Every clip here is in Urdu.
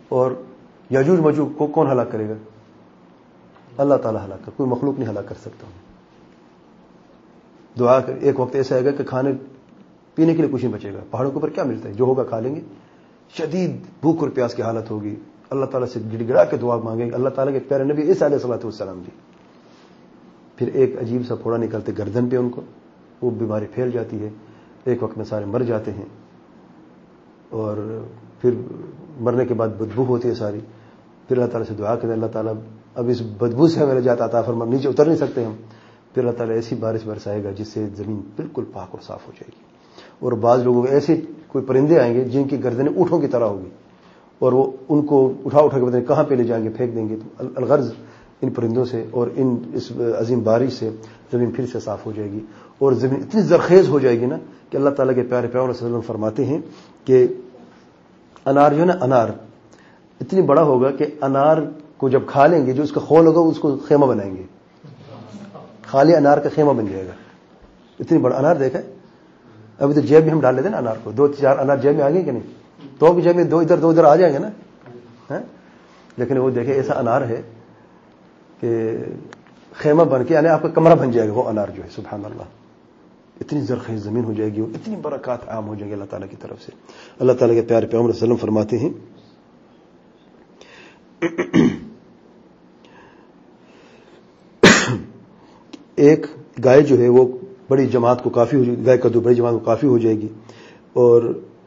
اور یاجوج ماجوج کو کون ہلاک کرے گا؟ اللہ تعالیٰ ہلاک کر، کوئی مخلوق نہیں ہلاک کر سکتا. دعا کر، ایک وقت ایسا آئے گا کہ کھانے پینے کے لیے کچھ نہیں بچے گا. پہاڑوں کے اوپر کیا ملتا ہے؟ جو ہوگا کھا لیں گے. شدید بھوک اور پیاس کی حالت ہوگی. اللہ تعالیٰ سے گڑ گڑا کے دعا مانگیں گے. اللہ تعالیٰ کے پیارے نبی عیسیٰ علیہ الصلوۃ والسلام بھی. پھر ایک عجیب سا پھوڑا نکلتے گردن پہ ان کو، وہ بیماری پھیل جاتی ہے. ایک وقت میں سارے مر جاتے ہیں، اور پھر مرنے کے بعد بدبو ہوتی ہے ساری. پھر اللہ تعالیٰ سے دعا کریں، اللہ تعالیٰ اب اس بدبو سے ہمیں نجات عطا فرما، نیچے اتر نہیں سکتے ہم. پھر اللہ تعالیٰ ایسی بارش برسائے گا جس سے زمین بالکل پاک اور صاف ہو جائے گی. اور بعض لوگوں کے ایسے کوئی پرندے آئیں گے جن کی گردنیں اونٹوں کی طرح ہوگی، اور وہ ان کو اٹھا کے پتہ نہیں کہاں پہ لے جائیں گے، پھینک دیں گے. تو الغرض ان پرندوں سے اور اس عظیم بارش سے زمین پھر سے صاف ہو جائے گی، اور زمین اتنی زرخیز ہو جائے گی نا کہ اللہ تعالیٰ کے پیارے پیغمبر صلی اللہ علیہ وسلم فرماتے ہیں کہ انار جو ہے نا، انار اتنی بڑا ہوگا کہ انار کو جب کھا لیں گے، جو اس کا خول ہوگا اس کو خیمہ بنائیں گے. خالی انار کا خیمہ بن جائے گا. اتنی بڑا انار دیکھا ہے. ابھی تو جیب میں ہم ڈال لیتے ہیں نا انار کو، 2-4 انار جیب میں آ گئے کہ نہیں؟ تو بھی جیب میں 2 ادھر آ جائیں گے نا. لیکن وہ دیکھیں ایسا انار ہے کہ خیمہ بن کے، یعنی آپ کا کمرہ بن جائے گا وہ انار جو ہے. سبحان اللہ، اتنی زرخیز زمین ہو جائے گی اور اتنی برکات عام ہو جائیں گی اللہ تعالیٰ کی طرف سے. اللہ تعالیٰ کے پیارے پیغمبر صلی اللہ علیہ وسلم فرماتے ہیں ایک گائے جو ہے وہ بڑی جماعت کو کافی ہو جائے گی، گائے کا دودھ بڑی جماعت کو کافی ہو جائے گی، اور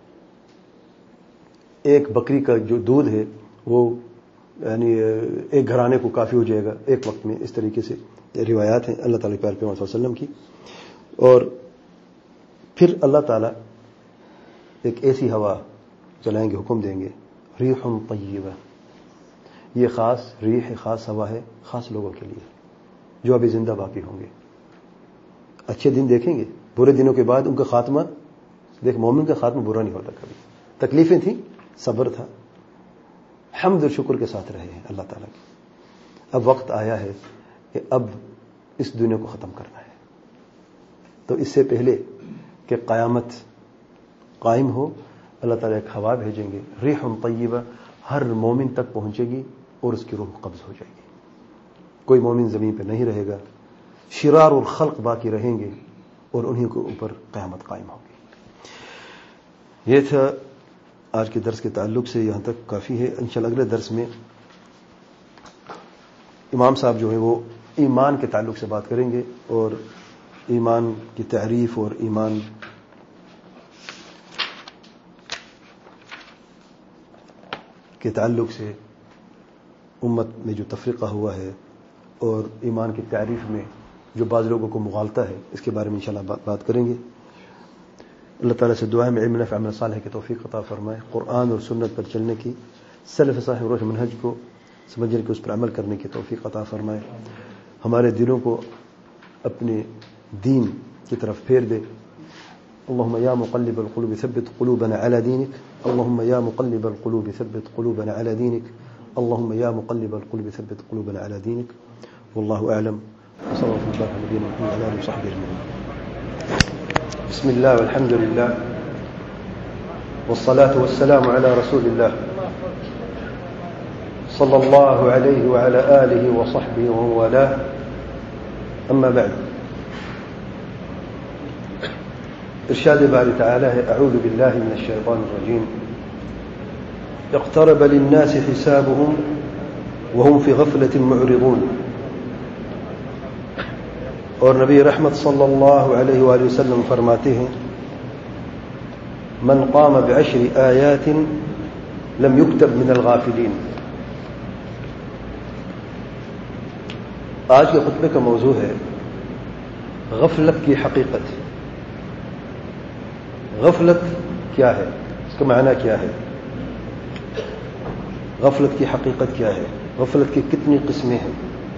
ایک بکری کا جو دودھ ہے وہ یعنی ایک گھرانے کو کافی ہو جائے گا ایک وقت میں. اس طریقے سے روایات ہیں اللہ تعالیٰ کے پیارے پیغمبر صلی اللہ علیہ وسلم کی. اور پھر اللہ تعالیٰ ایک ایسی ہوا چلائیں گے، حکم دیں گے، ریح طیبہ. یہ خاص ریح ہے، خاص ہوا ہے، خاص لوگوں کے لیے جو ابھی زندہ باقی ہوں گے. اچھے دن دیکھیں گے، برے دنوں کے بعد ان کا خاتمہ دیکھ. مومن کا خاتمہ برا نہیں ہوتا کبھی. تکلیفیں تھیں، صبر تھا، حمد اور شکر کے ساتھ رہے ہیں اللہ تعالیٰ کے. اب وقت آیا ہے کہ اب اس دنیا کو ختم کرنا ہے. تو اس سے پہلے کہ قیامت قائم ہو، اللہ تعالیٰ ایک ہوا بھیجیں گے، ریح طیبہ، ہر مومن تک پہنچے گی اور اس کی روح قبض ہو جائے گی. کوئی مومن زمین پہ نہیں رہے گا، شرار اور خلق باقی رہیں گے، اور انہی کے اوپر قیامت قائم ہوگی. یہ تھا آج کے درس کے تعلق سے، یہاں تک کافی ہے. انشاءاللہ اگلے درس میں امام صاحب جو ہے وہ ایمان کے تعلق سے بات کریں گے، اور ایمان کی تعریف اور ایمان کے تعلق سے امت میں جو تفریقہ ہوا ہے اور ایمان کی تعریف میں جو بعض لوگوں کو مغالطہ ہے، اس کے بارے میں انشاءاللہ بات کریں گے. اللہ تعالیٰ سے دعا ہے میں علم نافع عمل صالح کی توفیق عطا فرمائے، قرآن اور سنت پر چلنے کی، سلف صالح روش منہج کو سمجھنے کی، اس پر عمل کرنے کی توفیق عطا فرمائے. ہمارے دلوں کو اپنے دین کی طرف پھیر دے. اللهم يا مقلب القلوب ثبت قلوبنا على دينك، اللهم يا مقلب القلوب ثبت قلوبنا على دينك، اللهم يا مقلب القلوب ثبت قلوبنا على دينك. والله أعلم، وصلى الله على نبينا محمد وعلى آله وصحبه أجمعين. بسم الله والحمد لله والصلاة والسلام على رسول الله صلى الله عليه وعلى آله وصحبه ومن والاه. أما بعد، ارشاد باری تعالی ہے، اعوذ باللہ من الشیطان الرجیم، اقترب للناس حسابهم وهم في غفلة معرضون. اور نبی رحمت صلی اللہ علیہ وآلہ وسلم فرماتے ہیں، من قام بعشر آیات لم يكتب من الغافلین. آج کے خطبے کا موضوع ہے غفلت کی حقیقت. غفلت کیا ہے، اس کا معنی کیا ہے، غفلت کی حقیقت کیا ہے، غفلت کی کتنی قسمیں ہیں،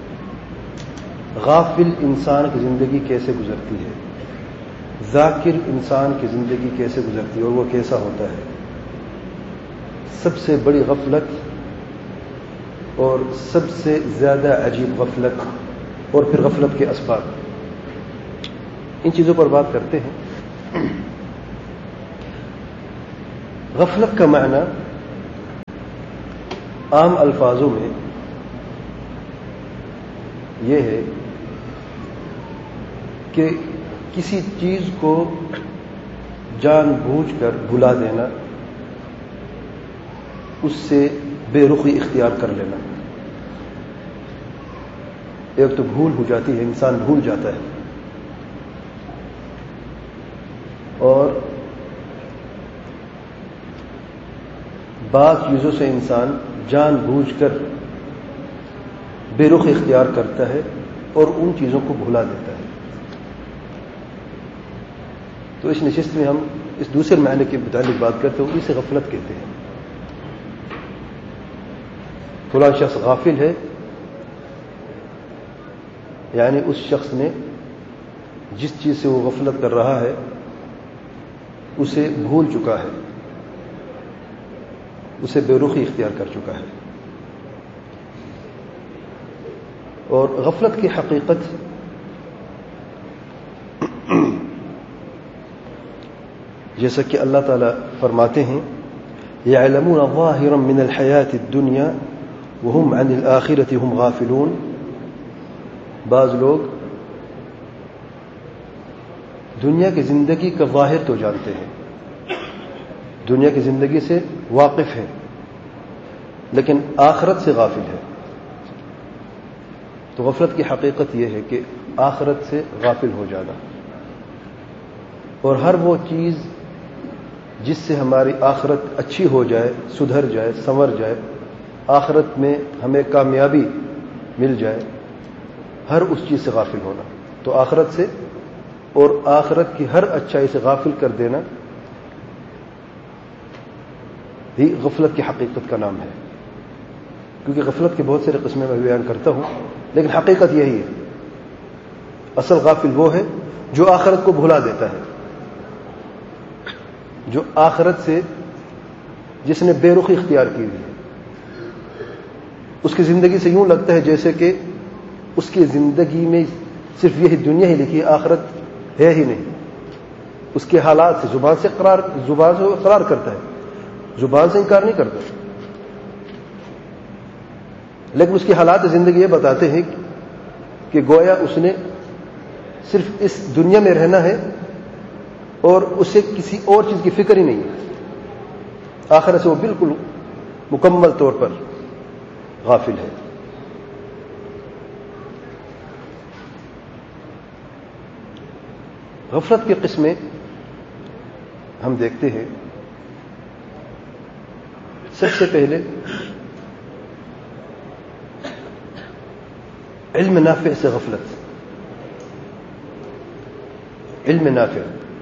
غافل انسان کی زندگی کیسے گزرتی ہے، ذاکر انسان کی زندگی کیسے گزرتی ہے اور وہ کیسا ہوتا ہے. سب سے بڑی غفلت اور سب سے زیادہ عجیب غفلت، اور پھر غفلت کے اسباب، ان چیزوں پر بات کرتے ہیں. غفلت کا معنی عام الفاظوں میں یہ ہے کہ کسی چیز کو جان بوجھ کر بھلا دینا، اس سے بے رخی اختیار کر لینا۔ ایک تو بھول ہو جاتی ہے، انسان بھول جاتا ہے، اور بعض چیزوں سے انسان جان بوجھ کر بے رخ اختیار کرتا ہے اور ان چیزوں کو بھلا دیتا ہے۔ تو اس نشست میں ہم اس دوسرے معنی کے متعلق بات کرتے ہیں، اسے غفلت کہتے ہیں۔ فلاں شخص غافل ہے، یعنی اس شخص نے جس چیز سے وہ غفلت کر رہا ہے اسے بھول چکا ہے، اسے بے رخی اختیار کر چکا ہے۔ اور غفلت کی حقیقت جیسا کہ اللہ تعالیٰ فرماتے ہیں يَعْلَمُونَ ظَاهِرًا مِنَ الْحَيَاةِ الدُّنْيَا وَهُمْ عَنِ الْآخِرَةِ هُمْ غَافِلُونَ۔ بعض لوگ دنیا کی زندگی کا ظاہر تو جانتے ہیں، دنیا کی زندگی سے واقف ہیں، لیکن آخرت سے غافل ہے۔ تو غفلت کی حقیقت یہ ہے کہ آخرت سے غافل ہو جانا، اور ہر وہ چیز جس سے ہماری آخرت اچھی ہو جائے، سدھر جائے، سنور جائے، آخرت میں ہمیں کامیابی مل جائے، ہر اس چیز سے غافل ہونا۔ تو آخرت سے اور آخرت کی ہر اچھائی سے غافل کر دینا ہی غفلت کی حقیقت کا نام ہے۔ کیونکہ غفلت کے بہت سارے قسمیں میں بیان کرتا ہوں، لیکن حقیقت یہی ہے۔ اصل غافل وہ ہے جو آخرت کو بھلا دیتا ہے، جو آخرت سے جس نے بے رخی اختیار کی ہوئی ہے، اس کی زندگی سے یوں لگتا ہے جیسے کہ اس کی زندگی میں صرف یہی دنیا ہی لکھی ہے، آخرت ہے ہی نہیں۔ اس کے حالات سے زبان سے اقرار کرتا ہے، زبان سے انکار نہیں کرتا، لیکن اس کے حالات زندگی یہ بتاتے ہیں کہ گویا اس نے صرف اس دنیا میں رہنا ہے اور اسے کسی اور چیز کی فکر ہی نہیں ہے، آخرت سے وہ بالکل مکمل طور پر غافل ہے۔ غفلت کی قسمیں ہم دیکھتے ہیں۔ سب سے پہلے علم نافع سے غفلت۔ علم نافع،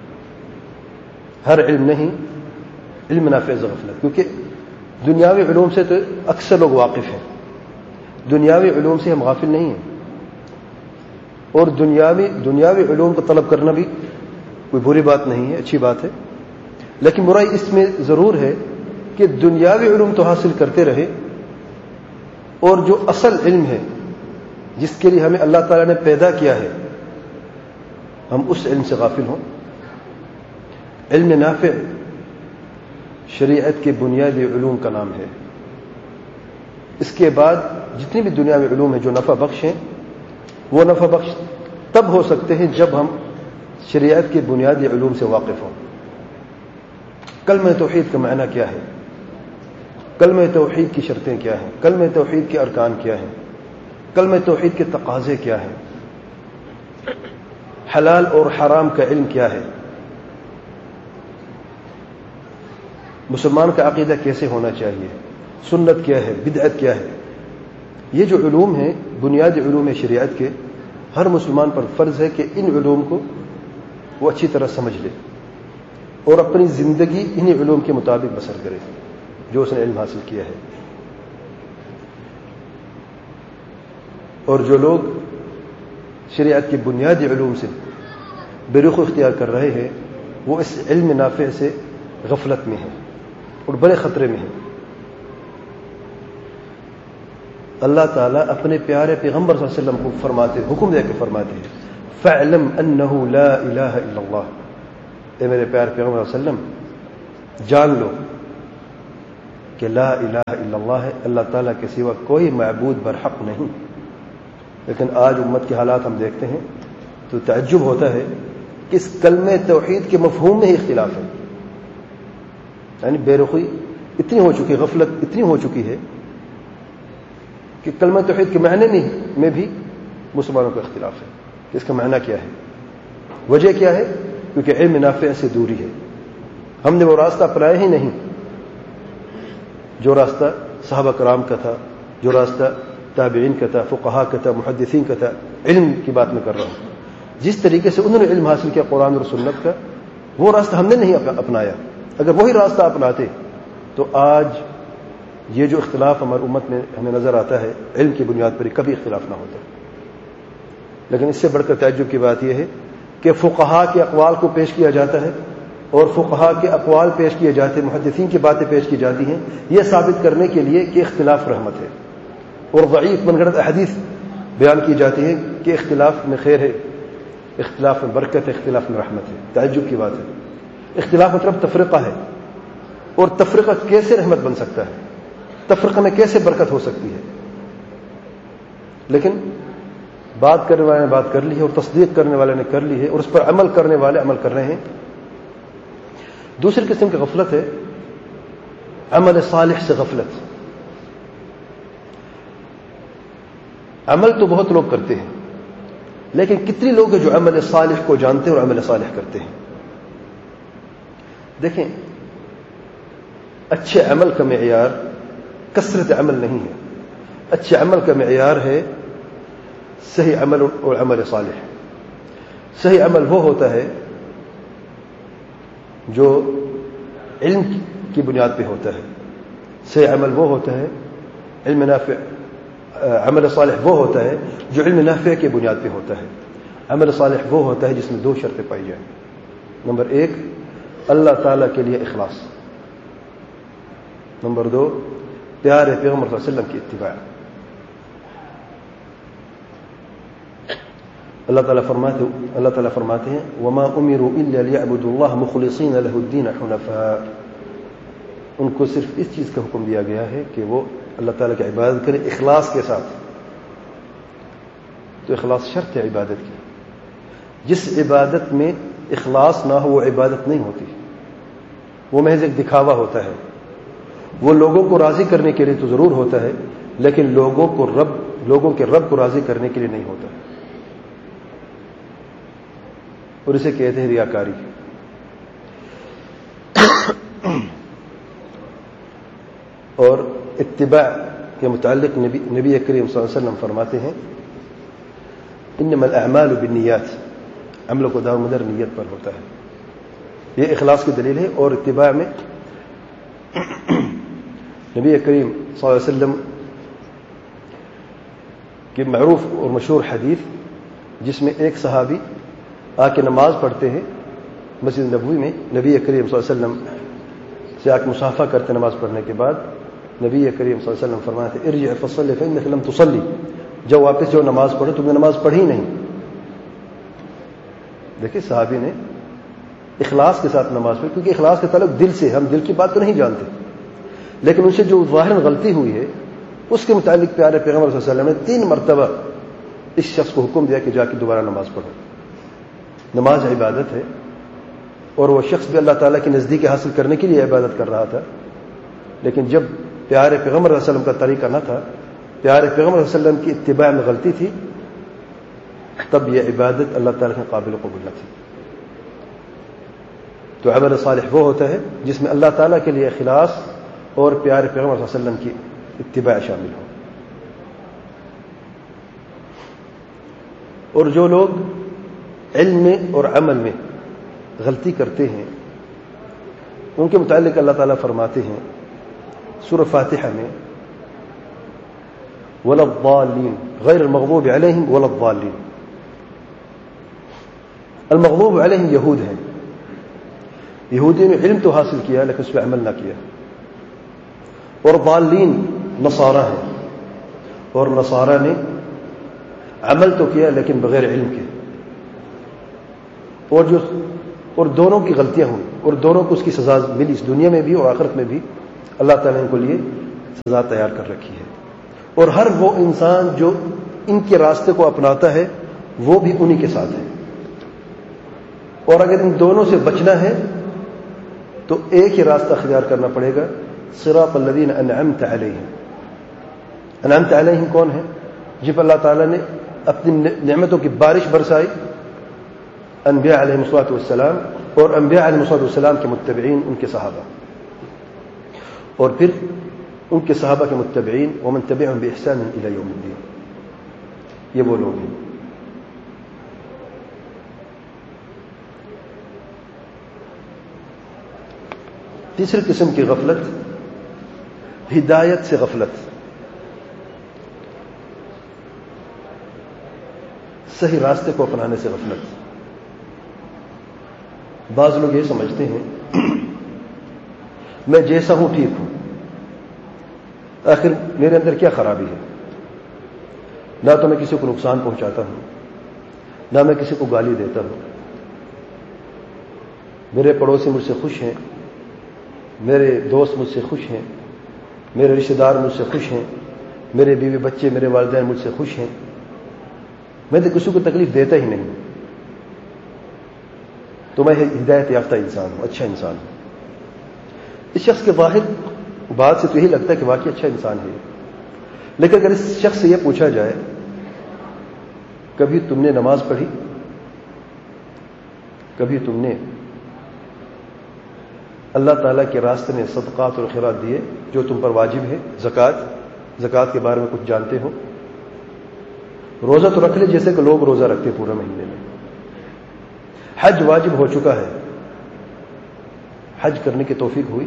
ہر علم نہیں، علم نافع سے غفلت، کیونکہ دنیاوی علوم سے تو اکثر لوگ واقف ہیں، دنیاوی علوم سے ہم غافل نہیں ہیں، اور دنیاوی علوم کو طلب کرنا بھی کوئی بری بات نہیں ہے، اچھی بات ہے، لیکن برائی اس میں ضرور ہے کہ دنیاوی علوم تو حاصل کرتے رہے، اور جو اصل علم ہے جس کے لیے ہمیں اللہ تعالیٰ نے پیدا کیا ہے، ہم اس علم سے غافل ہوں۔ علم نافع شریعت کے بنیادی علوم کا نام ہے۔ اس کے بعد جتنی بھی دنیاوی علوم ہیں جو نفع بخش ہیں، وہ نفع بخش تب ہو سکتے ہیں جب ہم شریعت کے بنیادی علوم سے واقف ہوں۔ کلمہ توحید کا معنی کیا ہے؟ کلمہ توحید کی شرطیں کیا ہیں؟ کلمہ توحید کے ارکان کیا ہیں؟ کلمہ توحید کے تقاضے کیا ہیں؟ حلال اور حرام کا علم کیا ہے؟ مسلمان کا عقیدہ کیسے ہونا چاہیے؟ سنت کیا ہے؟ بدعت کیا ہے؟ یہ جو علوم ہیں، بنیادی علوم شریعت کے، ہر مسلمان پر فرض ہے کہ ان علوم کو وہ اچھی طرح سمجھ لے اور اپنی زندگی انہی علوم کے مطابق بسر کرے جو اس نے علم حاصل کیا ہے۔ اور جو لوگ شریعت کے بنیادی علوم سے بے رخ اختیار کر رہے ہیں، وہ اس علم نافع سے غفلت میں ہیں اور بڑے خطرے میں ہیں۔ اللہ تعالیٰ اپنے پیارے پیغمبر صلی اللہ علیہ وسلم کو فرماتے، حکم دے کے فرماتے ہیں، فَاعْلَمْ أَنَّهُ لَا إِلَهَ إِلَّا اللَّهُ، اے میرے پیارے پیغمبر صلی اللہ علیہ وسلم جان لو کہ لا الہ الا اللہ ہے، اللہ تعالیٰ کے سوا کوئی معبود برحق نہیں. لیکن آج امت کے حالات ہم دیکھتے ہیں تو تعجب ہوتا ہے کہ اس کلمہ توحید کے مفہوم میں ہی اختلاف ہے. یعنی بے رخی اتنی ہو چکی، غفلت اتنی ہو چکی ہے کہ کلمہ توحید کے معنی میں بھی مسلمانوں کا اختلاف ہے کہ اس کا معنی کیا ہے. وجہ کیا ہے؟ کیونکہ علم نافع سے دوری ہے. ہم نے وہ راستہ اپنایا ہی نہیں جو راستہ صحابہ کرام کا تھا، جو راستہ تابعین کا تھا، فقہا کا تھا، محدثین کا تھا. علم کی بات میں کر رہا ہوں. جس طریقے سے انہوں نے علم حاصل کیا قرآن اور سنت کا، وہ راستہ ہم نے نہیں اپنایا. اگر وہی راستہ اپناتے تو آج یہ جو اختلاف ہماری امت میں ہمیں نظر آتا ہے علم کی بنیاد پر کبھی اختلاف نہ ہوتا. لیکن اس سے بڑھ کر تعجب کی بات یہ ہے کہ فقہا کے اقوال کو پیش کیا جاتا ہے اور فقہا کے اقوال پیش کیے جاتے ہیں، محدثین کی باتیں پیش کی جاتی ہیں یہ ثابت کرنے کے لیے کہ اختلاف رحمت ہے، اور ضعیف من گھڑت احادیث بیان کی جاتی ہے کہ اختلاف میں خیر ہے، اختلاف میں برکت ہے، اختلاف میں رحمت ہے. تعجب کی بات ہے. اختلاف مطلب تفرقہ ہے، اور تفرقہ کیسے رحمت بن سکتا ہے؟ تفرقہ میں کیسے برکت ہو سکتی ہے؟ لیکن بات کرنے والے نے بات کر لی ہے اور تصدیق کرنے والے نے کر لی ہے اور اس پر عمل کرنے والے عمل کر رہے ہیں. دوسری قسم کی غفلت ہے عمل صالح سے غفلت. عمل تو بہت لوگ کرتے ہیں، لیکن کتنے لوگ ہیں جو عمل صالح کو جانتے ہیں اور عمل صالح کرتے ہیں؟ دیکھیں، اچھے عمل کا معیار کثرت عمل نہیں ہے. اچھے عمل کا معیار ہے صحیح عمل اور عمل صالح. صحیح عمل وہ ہوتا ہے جو علم کی بنیاد پہ ہوتا ہے. صحیح عمل وہ ہوتا ہے علم نافع. عمل صالح وہ ہوتا ہے جو علم نافع کی بنیاد پہ ہوتا ہے. عمل صالح وہ ہوتا ہے جس میں 2 شرطیں پائی جائیں. نمبر 1 اللہ تعالیٰ کے لیے اخلاص. نمبر 2 پیارے پیغمبر صلی اللہ علیہ وسلم کی اتباع. اللہ تعالیٰ فرماتے ہیں وما امروا الا ليعبدوا الله مخلصين له الدين حنفاء. ان کو صرف اس چیز کا حکم دیا گیا ہے کہ وہ اللہ تعالیٰ کی عبادت کرے اخلاص کے ساتھ. تو اخلاص شرط ہے عبادت کی. جس عبادت میں اخلاص نہ ہو وہ عبادت نہیں ہوتی، وہ محض ایک دکھاوا ہوتا ہے. وہ لوگوں کو راضی کرنے کے لیے تو ضرور ہوتا ہے، لیکن لوگوں کے رب کو راضی کرنے کے لیے نہیں ہوتا. اور اسے کہتے ہیں ریاکاری. اور اتباع کے متعلق نبی کریم صلی اللہ علیہ وسلم فرماتے ہیں انما الاعمال بالنیات. عملوں کو دار مدار نیت پر ہوتا ہے. یہ اخلاص کی دلیل ہے. اور اتباع میں نبی کریم صلی اللہ علیہ وسلم کی معروف اور مشہور حدیث جس میں ایک صحابی آ کے نماز پڑھتے ہیں مسجد نبوی میں، نبی کریم صلی اللہ علیہ وسلم سے آ کے مصافحہ کرتے نماز پڑھنے کے بعد نبی کریم صلی اللہ علیہ وسلم فرماتے ارجع فصلی فإنک لم تصلی. جب واپس جو نماز پڑھو تم نے نماز پڑھی نہیں. دیکھیں صحابی نے اخلاص کے ساتھ نماز پڑھی، کیونکہ اخلاص کے تعلق دل سے. ہم دل کی بات تو نہیں جانتے، لیکن ان سے جو ظاہراً غلطی ہوئی ہے اس کے متعلق پیارے پیغمبر صلی اللہ علیہ وسلم نے 3 مرتبہ اس شخص کو حکم دیا کہ جا کے دوبارہ نماز پڑھو. نماز عبادت ہے، اور وہ شخص بھی اللہ تعالیٰ کی نزدیکی حاصل کرنے کے لیے عبادت کر رہا تھا. لیکن جب پیارے پیغمبر صلی اللہ علیہ وسلم کا طریقہ نہ تھا، پیارے پیغمبر صلی اللہ علیہ وسلم کی اتباع میں غلطی تھی، تب یہ عبادت اللہ تعالیٰ کے قابل قبول نہ تھی. تو عمل صالح وہ ہوتا ہے جس میں اللہ تعالیٰ کے لیے اخلاص اور پیارے پیغمبر صلی اللہ علیہ وسلم کی اتباع شامل ہو. اور جو لوگ علم میں اور عمل میں غلطی کرتے ہیں ان کے متعلق اللہ تعالیٰ فرماتے ہیں سورہ فاتحہ میں ولا الضالین غیر المغضوب علیہم ولا الضالین. المغضوب علیہم یہود ہیں. یہودی نے علم تو حاصل کیا لیکن اس پہ عمل نہ کیا. اور ضالین نصارہ ہیں، اور نصارہ نے عمل تو کیا لیکن بغیر علم کے. اور دونوں کی غلطیاں ہوئی اور دونوں کو اس کی سزا ملی، اس دنیا میں بھی اور آخرت میں بھی. اللہ تعالیٰ نے ان کو لیے سزا تیار کر رکھی ہے. اور ہر وہ انسان جو ان کے راستے کو اپناتا ہے وہ بھی انہی کے ساتھ ہے. اور اگر ان دونوں سے بچنا ہے تو ایک ہی راستہ اختیار کرنا پڑے گا, صراط الذین انعمت علیہم. انعمت علیہم کون ہے؟ جن پر اللہ تعالیٰ نے اپنی نعمتوں کی بارش برسائی, انبیاء علیہم الصلوۃ والسلام اور انبیاء علیہم الصلوۃ والسلام کے متبعین, ان کے صحابہ, اور پھر ان کے صحابہ کے متبعین, ومن تبعهم بإحسان الی یوم الدین. یہ وہ لوگ ہیں. تیسری قسم کی غفلت ہدایت سے غفلت. صحیح راستے کو اپنانے سے غفلت. بعض لوگ یہ سمجھتے ہیں میں جیسا ہوں ٹھیک ہوں, آخر میرے اندر کیا خرابی ہے؟ نہ تو میں کسی کو نقصان پہنچاتا ہوں, نہ میں کسی کو گالی دیتا ہوں, میرے پڑوسی مجھ سے خوش ہیں, میرے دوست مجھ سے خوش ہیں, میرے رشتہ دار مجھ سے خوش ہیں, میرے بیوی بچے میرے والدین مجھ سے خوش ہیں, میں تو کسی کو تکلیف دیتا ہی نہیں, تو میں ہدایت یافتہ انسان ہوں, اچھا انسان ہوں. اس شخص کے ظاہر بات سے تو یہی لگتا ہے کہ واقعی اچھا انسان ہے. لیکن اگر اس شخص سے یہ پوچھا جائے کبھی تم نے نماز پڑھی, کبھی تم نے اللہ تعالیٰ کے راستے میں صدقات اور خیرات دیے جو تم پر واجب ہے, زکوٰۃ کے بارے میں کچھ جانتے ہو, روزہ تو رکھ لے جیسے کہ لوگ روزہ رکھتے پورے مہینے میں, حج واجب ہو چکا ہے, حج کرنے کی توفیق ہوئی,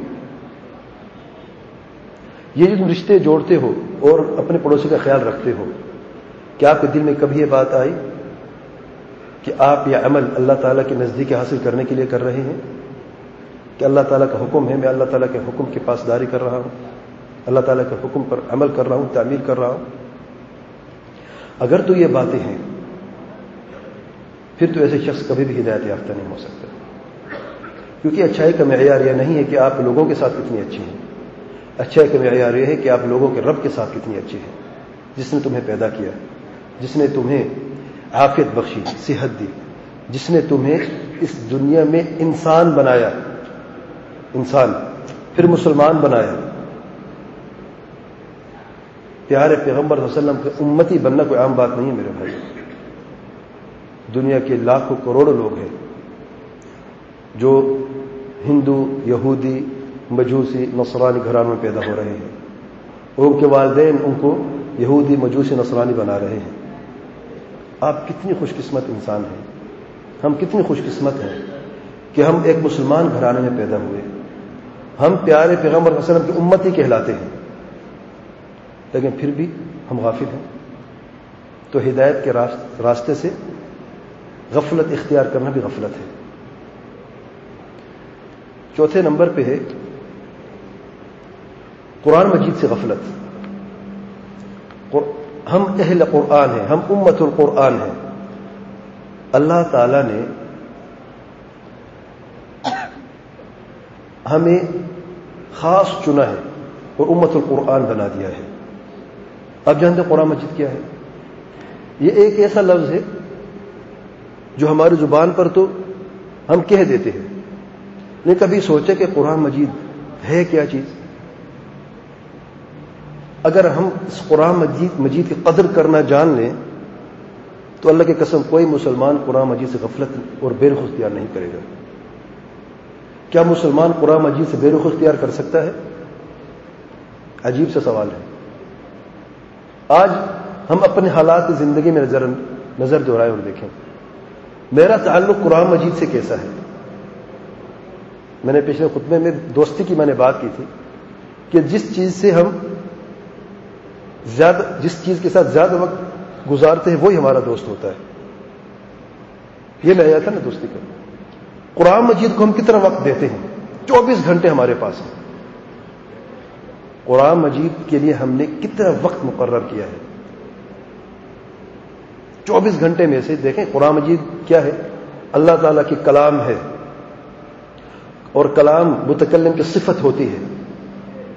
یہ جو تم رشتے جوڑتے ہو اور اپنے پڑوسی کا خیال رکھتے ہو, کیا آپ کے دل میں کبھی یہ بات آئی کہ آپ یہ عمل اللہ تعالیٰ کی نزدیکی حاصل کرنے کے لیے کر رہے ہیں, کہ اللہ تعالیٰ کا حکم ہے, میں اللہ تعالیٰ کے حکم کی پاسداری کر رہا ہوں, اللہ تعالیٰ کے حکم پر عمل کر رہا ہوں, تعمیل کر رہا ہوں؟ اگر تو یہ باتیں ہیں پھر تو ایسے شخص کبھی بھی ہدایت یافتہ نہیں ہو سکتا, کیونکہ اچھائی کا معیار یہ نہیں ہے کہ آپ لوگوں کے ساتھ کتنی اچھی ہیں, اچھائی کا معیار یہ ہے کہ آپ لوگوں کے رب کے ساتھ کتنی اچھی ہیں, جس نے تمہیں پیدا کیا, جس نے تمہیں عافیت بخشی, صحت دی, جس نے تمہیں اس دنیا میں انسان بنایا, انسان پھر مسلمان بنایا. پیارے پیغمبر صلی اللہ علیہ وسلم کے امتی بننا کوئی عام بات نہیں ہے میرے بھائی. دنیا کے لاکھوں کروڑوں لوگ ہیں جو ہندو, یہودی, مجوسی, نصرانی گھرانوں میں پیدا ہو رہے ہیں, اور ان کے والدین ان کو یہودی, مجوسی, نصرانی بنا رہے ہیں. آپ کتنی خوش قسمت انسان ہیں, ہم کتنی خوش قسمت ہیں کہ ہم ایک مسلمان گھرانے میں پیدا ہوئے, ہم پیارے پیغمبر صلی اللہ علیہ وسلم کی امتی کہلاتے ہیں, لیکن پھر بھی ہم غافل ہیں. تو ہدایت کے راستے سے غفلت اختیار کرنا بھی غفلت ہے. چوتھے نمبر پہ ہے قرآن مجید سے غفلت. ہم اہل قرآن ہیں, ہم امت القرآن ہیں. اللہ تعالی نے ہمیں خاص چنا ہے اور امت القرآن بنا دیا ہے. اب جانتے قرآن مجید کیا ہے؟ یہ ایک ایسا لفظ ہے جو ہماری زبان پر تو ہم کہہ دیتے ہیں, نہیں کبھی سوچے کہ قرآن مجید ہے کیا چیز. اگر ہم اس قرآن مجید کی قدر کرنا جان لیں تو اللہ کی قسم کوئی مسلمان قرآن مجید سے غفلت اور بے رخ اختیار نہیں کرے گا. کیا مسلمان قرآن مجید سے بے رخ اختیار کر سکتا ہے؟ عجیب سا سوال ہے. آج ہم اپنے حالات زندگی میں نظر دہرائیں اور دیکھیں میرا تعلق قرآن مجید سے کیسا ہے. میں نے پچھلے خطبے میں دوستی کی میں نے بات کی تھی کہ جس چیز کے ساتھ زیادہ وقت گزارتے ہیں وہی ہمارا دوست ہوتا ہے. یہ میں آیا تھا نا دوستی کا. قرآن مجید کو ہم کتنا وقت دیتے ہیں؟ 24 گھنٹے ہمارے پاس ہیں. قرآن مجید کے لیے ہم نے کتنا وقت مقرر کیا ہے؟ 24 گھنٹے میں سے دیکھیں قرآن مجید کیا ہے؟ اللہ تعالیٰ کی کلام ہے, اور کلام متکلم کی صفت ہوتی ہے.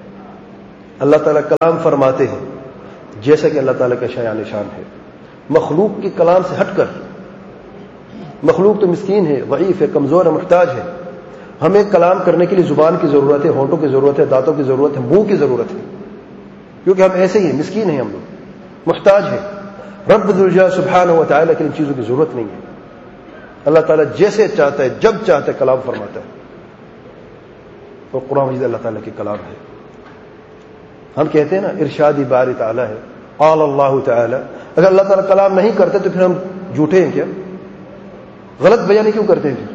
اللہ تعالیٰ کلام فرماتے ہیں جیسا کہ اللہ تعالیٰ کا شایان نشان ہے. مخلوق کے کلام سے ہٹ کر، مخلوق تو مسکین ہے، ضعیف ہے، کمزور ہے، محتاج ہے. ہمیں کلام کرنے کے لیے زبان کی ضرورت ہے، ہونٹوں کی ضرورت ہے، دانتوں کی ضرورت ہے، منہ کی ضرورت ہے، کیونکہ ہم ایسے ہی ہیں، مسکین ہیں، ہم لوگ محتاج ہیں. رب ذوالجلال سبحانہ و تعالیٰ کے ان چیزوں کی ضرورت نہیں ہے. اللہ تعالیٰ جیسے چاہتا ہے، جب چاہتا ہے کلام فرماتا ہے. اور قرآن مجید اللہ تعالیٰ کی کلام ہے. ہم کہتے ہیں نا ارشادی باری تعالیٰ ہے، قال اللہ تعالیٰ. اگر اللہ تعالیٰ کلام نہیں کرتے تو پھر ہم جھوٹے ہیں کیا؟ غلط بیانی کیوں کرتے ہیں پھر؟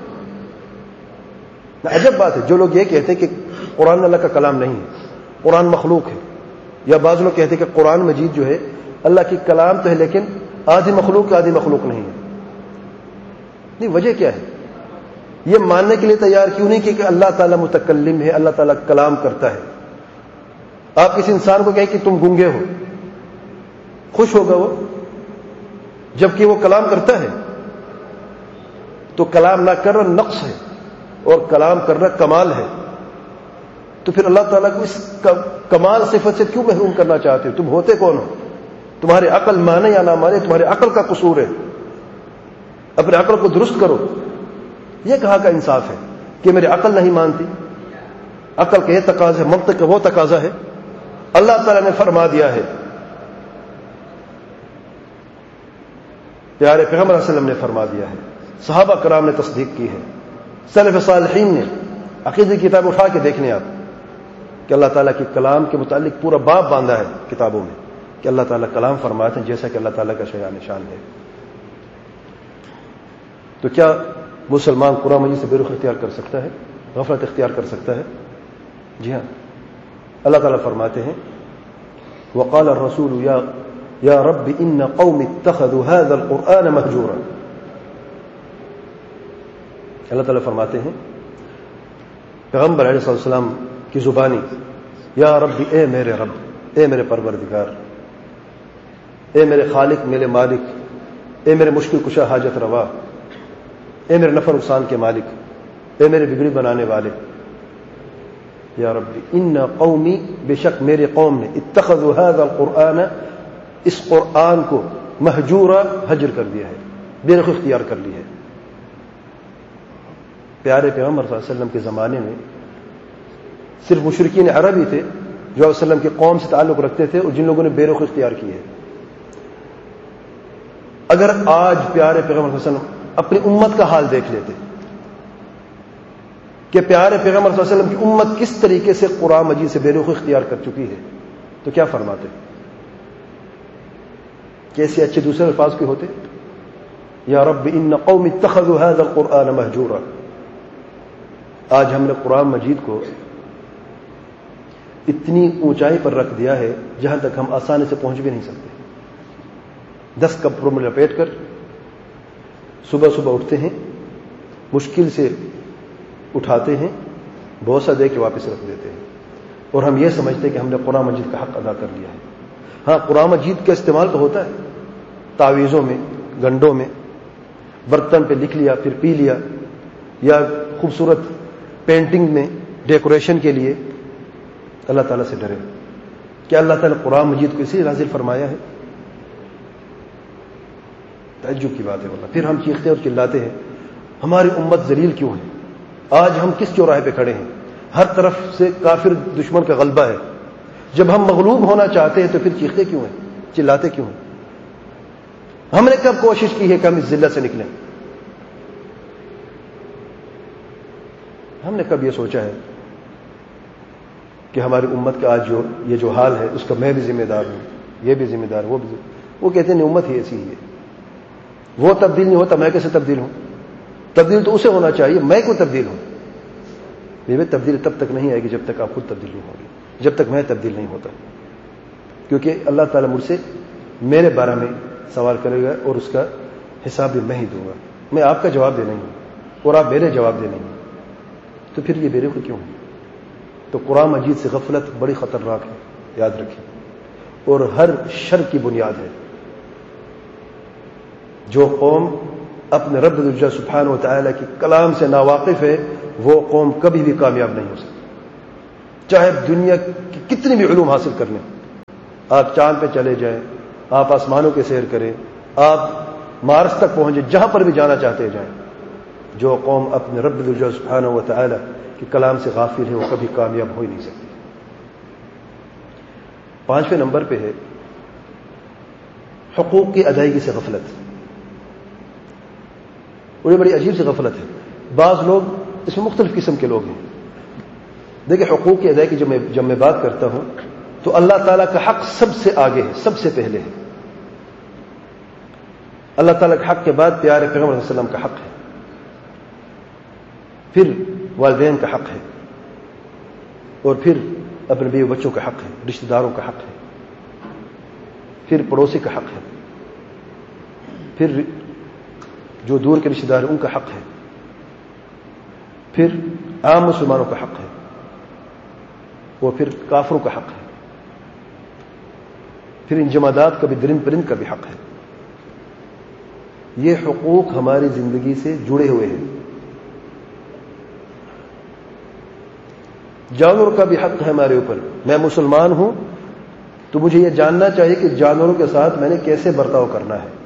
عجب بات ہے جو لوگ یہ کہتے ہیں کہ قرآن اللہ کا کلام نہیں ہے، قرآن مخلوق ہے. یا بعض لوگ کہتے ہیں کہ قرآن مجید جو ہے اللہ کی کلام تو ہے لیکن آدھی مخلوق آدھی مخلوق نہیں ہے. نہیں، وجہ کیا ہے؟ یہ ماننے کے لیے تیار کیوں نہیں کہ اللہ تعالیٰ متکلم ہے، اللہ تعالیٰ کلام کرتا ہے. آپ کسی انسان کو کہیں کہ تم گونگے ہو، خوش ہوگا وہ؟ جبکہ وہ کلام کرتا ہے. تو کلام نہ کرنا نقص ہے اور کلام کرنا کمال ہے. تو پھر اللہ تعالیٰ کو اس کمال صفت سے کیوں محروم کرنا چاہتے ہو؟ تم ہوتے کون ہو؟ تمہاری عقل مانے یا نہ مانے، تمہاری عقل کا قصور ہے. اپنے عقل کو درست کرو. یہ کہاں کا انصاف ہے کہ میری عقل نہیں مانتی؟ عقل کا یہ تقاضا ہے، منطق کا وہ تقاضا ہے. اللہ تعالیٰ نے فرما دیا ہے، پیارے پیغمبر صلی اللہ علیہ وسلم نے فرما دیا ہے، صحابہ کرام نے تصدیق کی ہے، سلف صالحین نے. عقیدے کی کتاب اٹھا کے دیکھ لیں آپ کہ اللہ تعالیٰ کے کلام کے متعلق پورا باب باندھا ہے کتابوں میں کہ اللہ تعالیٰ کلام فرماتے ہیں جیسا کہ اللہ تعالیٰ کا شایان نشان ہے. تو کیا مسلمان قرآن مجید سے بے رخ اختیار کر سکتا ہے، غفلت اختیار کر سکتا ہے؟ جی ہاں. اللہ تعالیٰ فرماتے ہیں وقال الرسول یا رب ان قوم اتخذوا هذا القرآن مهجورا. اللہ تعالیٰ فرماتے ہیں پیغمبر علیہ السلام کی زبانی، یا رب، اے میرے رب، اے میرے پروردگار، اے میرے خالق، میرے مالک، اے میرے مشکل کشا حاجت روا، اے میرے نفع نقصان کے مالک، اے میرے بگڑی بنانے والے. یا رب ان قومی، بے شک میرے قوم نے، اتخذوا هذا القرآن، اس قرآن کو، مہجورا، حجر کر دیا ہے، بے رخ اختیار کر لی ہے. پیارے پیغمبر صلی اللہ علیہ وسلم کے زمانے میں صرف مشرکین عرب ہی تھے جو علیہ وسلم کی قوم سے تعلق رکھتے تھے اور جن لوگوں نے بے رخ اختیار کی ہے. اگر آج پیارے پیغمبر صلی اللہ علیہ وسلم اپنی امت کا حال دیکھ لیتے کہ پیارے پیغمبر صلی اللہ علیہ وسلم کی امت کس طریقے سے قرآن مجید سے بے رخ اختیار کر چکی ہے، تو کیا فرماتے؟ کیسے اچھے دوسرے الفاظ کے ہوتے؟ یا رب ان قوم اتخذوا هذا القرآن مہجورا. آج ہم نے قرآن مجید کو اتنی اونچائی پر رکھ دیا ہے جہاں تک ہم آسانی سے پہنچ بھی نہیں سکتے. 10 کپڑوں میں لپیٹ کر صبح صبح اٹھتے ہیں، مشکل سے اٹھاتے ہیں، بوسہ دے کے واپس رکھ دیتے ہیں، اور ہم یہ سمجھتے ہیں کہ ہم نے قرآن مجید کا حق ادا کر لیا ہے. ہاں، قرآن مجید کا استعمال تو ہوتا ہے تعویذوں میں، گنڈوں میں، برتن پہ لکھ لیا پھر پی لیا، یا خوبصورت پینٹنگ میں ڈیکوریشن کے لیے. اللہ تعالیٰ سے ڈرے. کیا اللہ تعالیٰ قرآن مجید کو اسی نازل فرمایا ہے؟ تعجب کی بات ہے. واللہ پھر ہم چیختے اور چلاتے ہیں ہماری امت ذلیل کیوں ہے؟ آج ہم کس چوراہے پہ کھڑے ہیں؟ ہر طرف سے کافر دشمن کا غلبہ ہے. جب ہم مغلوب ہونا چاہتے ہیں تو پھر چیختے کیوں ہیں، چلاتے کیوں ہیں؟ ہم نے کب کوشش کی ہے کہ ہم اس ذلت سے نکلیں؟ ہم نے کب یہ سوچا ہے کہ ہماری امت کا آج یہ جو حال ہے اس کا میں بھی ذمہ دار ہوں، یہ بھی ذمہ دار، وہ کہتے ہیں امت ہی ایسی ہی ہے. وہ تبدیل نہیں ہوتا، میں کیسے تبدیل ہوں؟ تبدیل تو اسے ہونا چاہیے، میں کیوں تبدیل ہوں؟ یہ تبدیل تب تک نہیں آئے گی جب تک آپ خود تبدیل نہیں ہوگی، جب تک میں تبدیل نہیں ہوتا. کیونکہ اللہ تعالیٰ مجھ سے میرے بارے میں سوال کرے گا اور اس کا حساب بھی میں ہی دوں گا. میں آپ کا جواب دے نہیں ہوں اور آپ میرے جواب دے نہیں ہوں. تو پھر یہ بے رخ کیوں ہے؟ تو قرآن مجید سے غفلت بڑی خطرناک ہے، یاد رکھیں، اور ہر شر کی بنیاد ہے. جو قوم اپنے رب العزت سبحانہ و تعالیٰ کی کلام سے ناواقف ہے وہ قوم کبھی بھی کامیاب نہیں ہو سکتی. چاہے دنیا کی کتنی بھی علوم حاصل کر لیں، آپ چاند پہ چلے جائیں، آپ آسمانوں کے سیر کریں، آپ مارس تک پہنچے، جہاں پر بھی جانا چاہتے جائیں، جو قوم اپنے رب العزت سبحانہ و تعالی کے کلام سے غافل ہے وہ کبھی کامیاب ہو ہی نہیں سکتی۔ 5ویں نمبر پہ ہے حقوق کی ادائیگی سے غفلت۔ اور یہ بڑی عجیب سی غفلت ہے، بعض لوگ اس میں مختلف قسم کے لوگ ہیں۔ دیکھیں، حقوق کی ادائیگی جب میں بات کرتا ہوں تو اللہ تعالیٰ کا حق سب سے آگے ہے، سب سے پہلے ہے۔ اللہ تعالیٰ کے حق کے بعد پیارے پیغمبر صلی اللہ علیہ وسلم کا حق ہے، پھر والدین کا حق ہے، اور پھر اپنے بیوی بچوں کا حق ہے، رشتہ داروں کا حق ہے، پھر پڑوسی کا حق ہے، پھر جو دور کے رشتہ دار ہیں ان کا حق ہے، پھر عام مسلمانوں کا حق ہے، اور پھر کافروں کا حق ہے، پھر ان جمادات کا بھی، درند پرند کا بھی حق ہے۔ یہ حقوق ہماری زندگی سے جڑے ہوئے ہیں۔ جانوروں کا بھی حق ہے ہمارے اوپر۔ میں مسلمان ہوں تو مجھے یہ جاننا چاہیے کہ جانوروں کے ساتھ میں نے کیسے برتاؤ کرنا ہے۔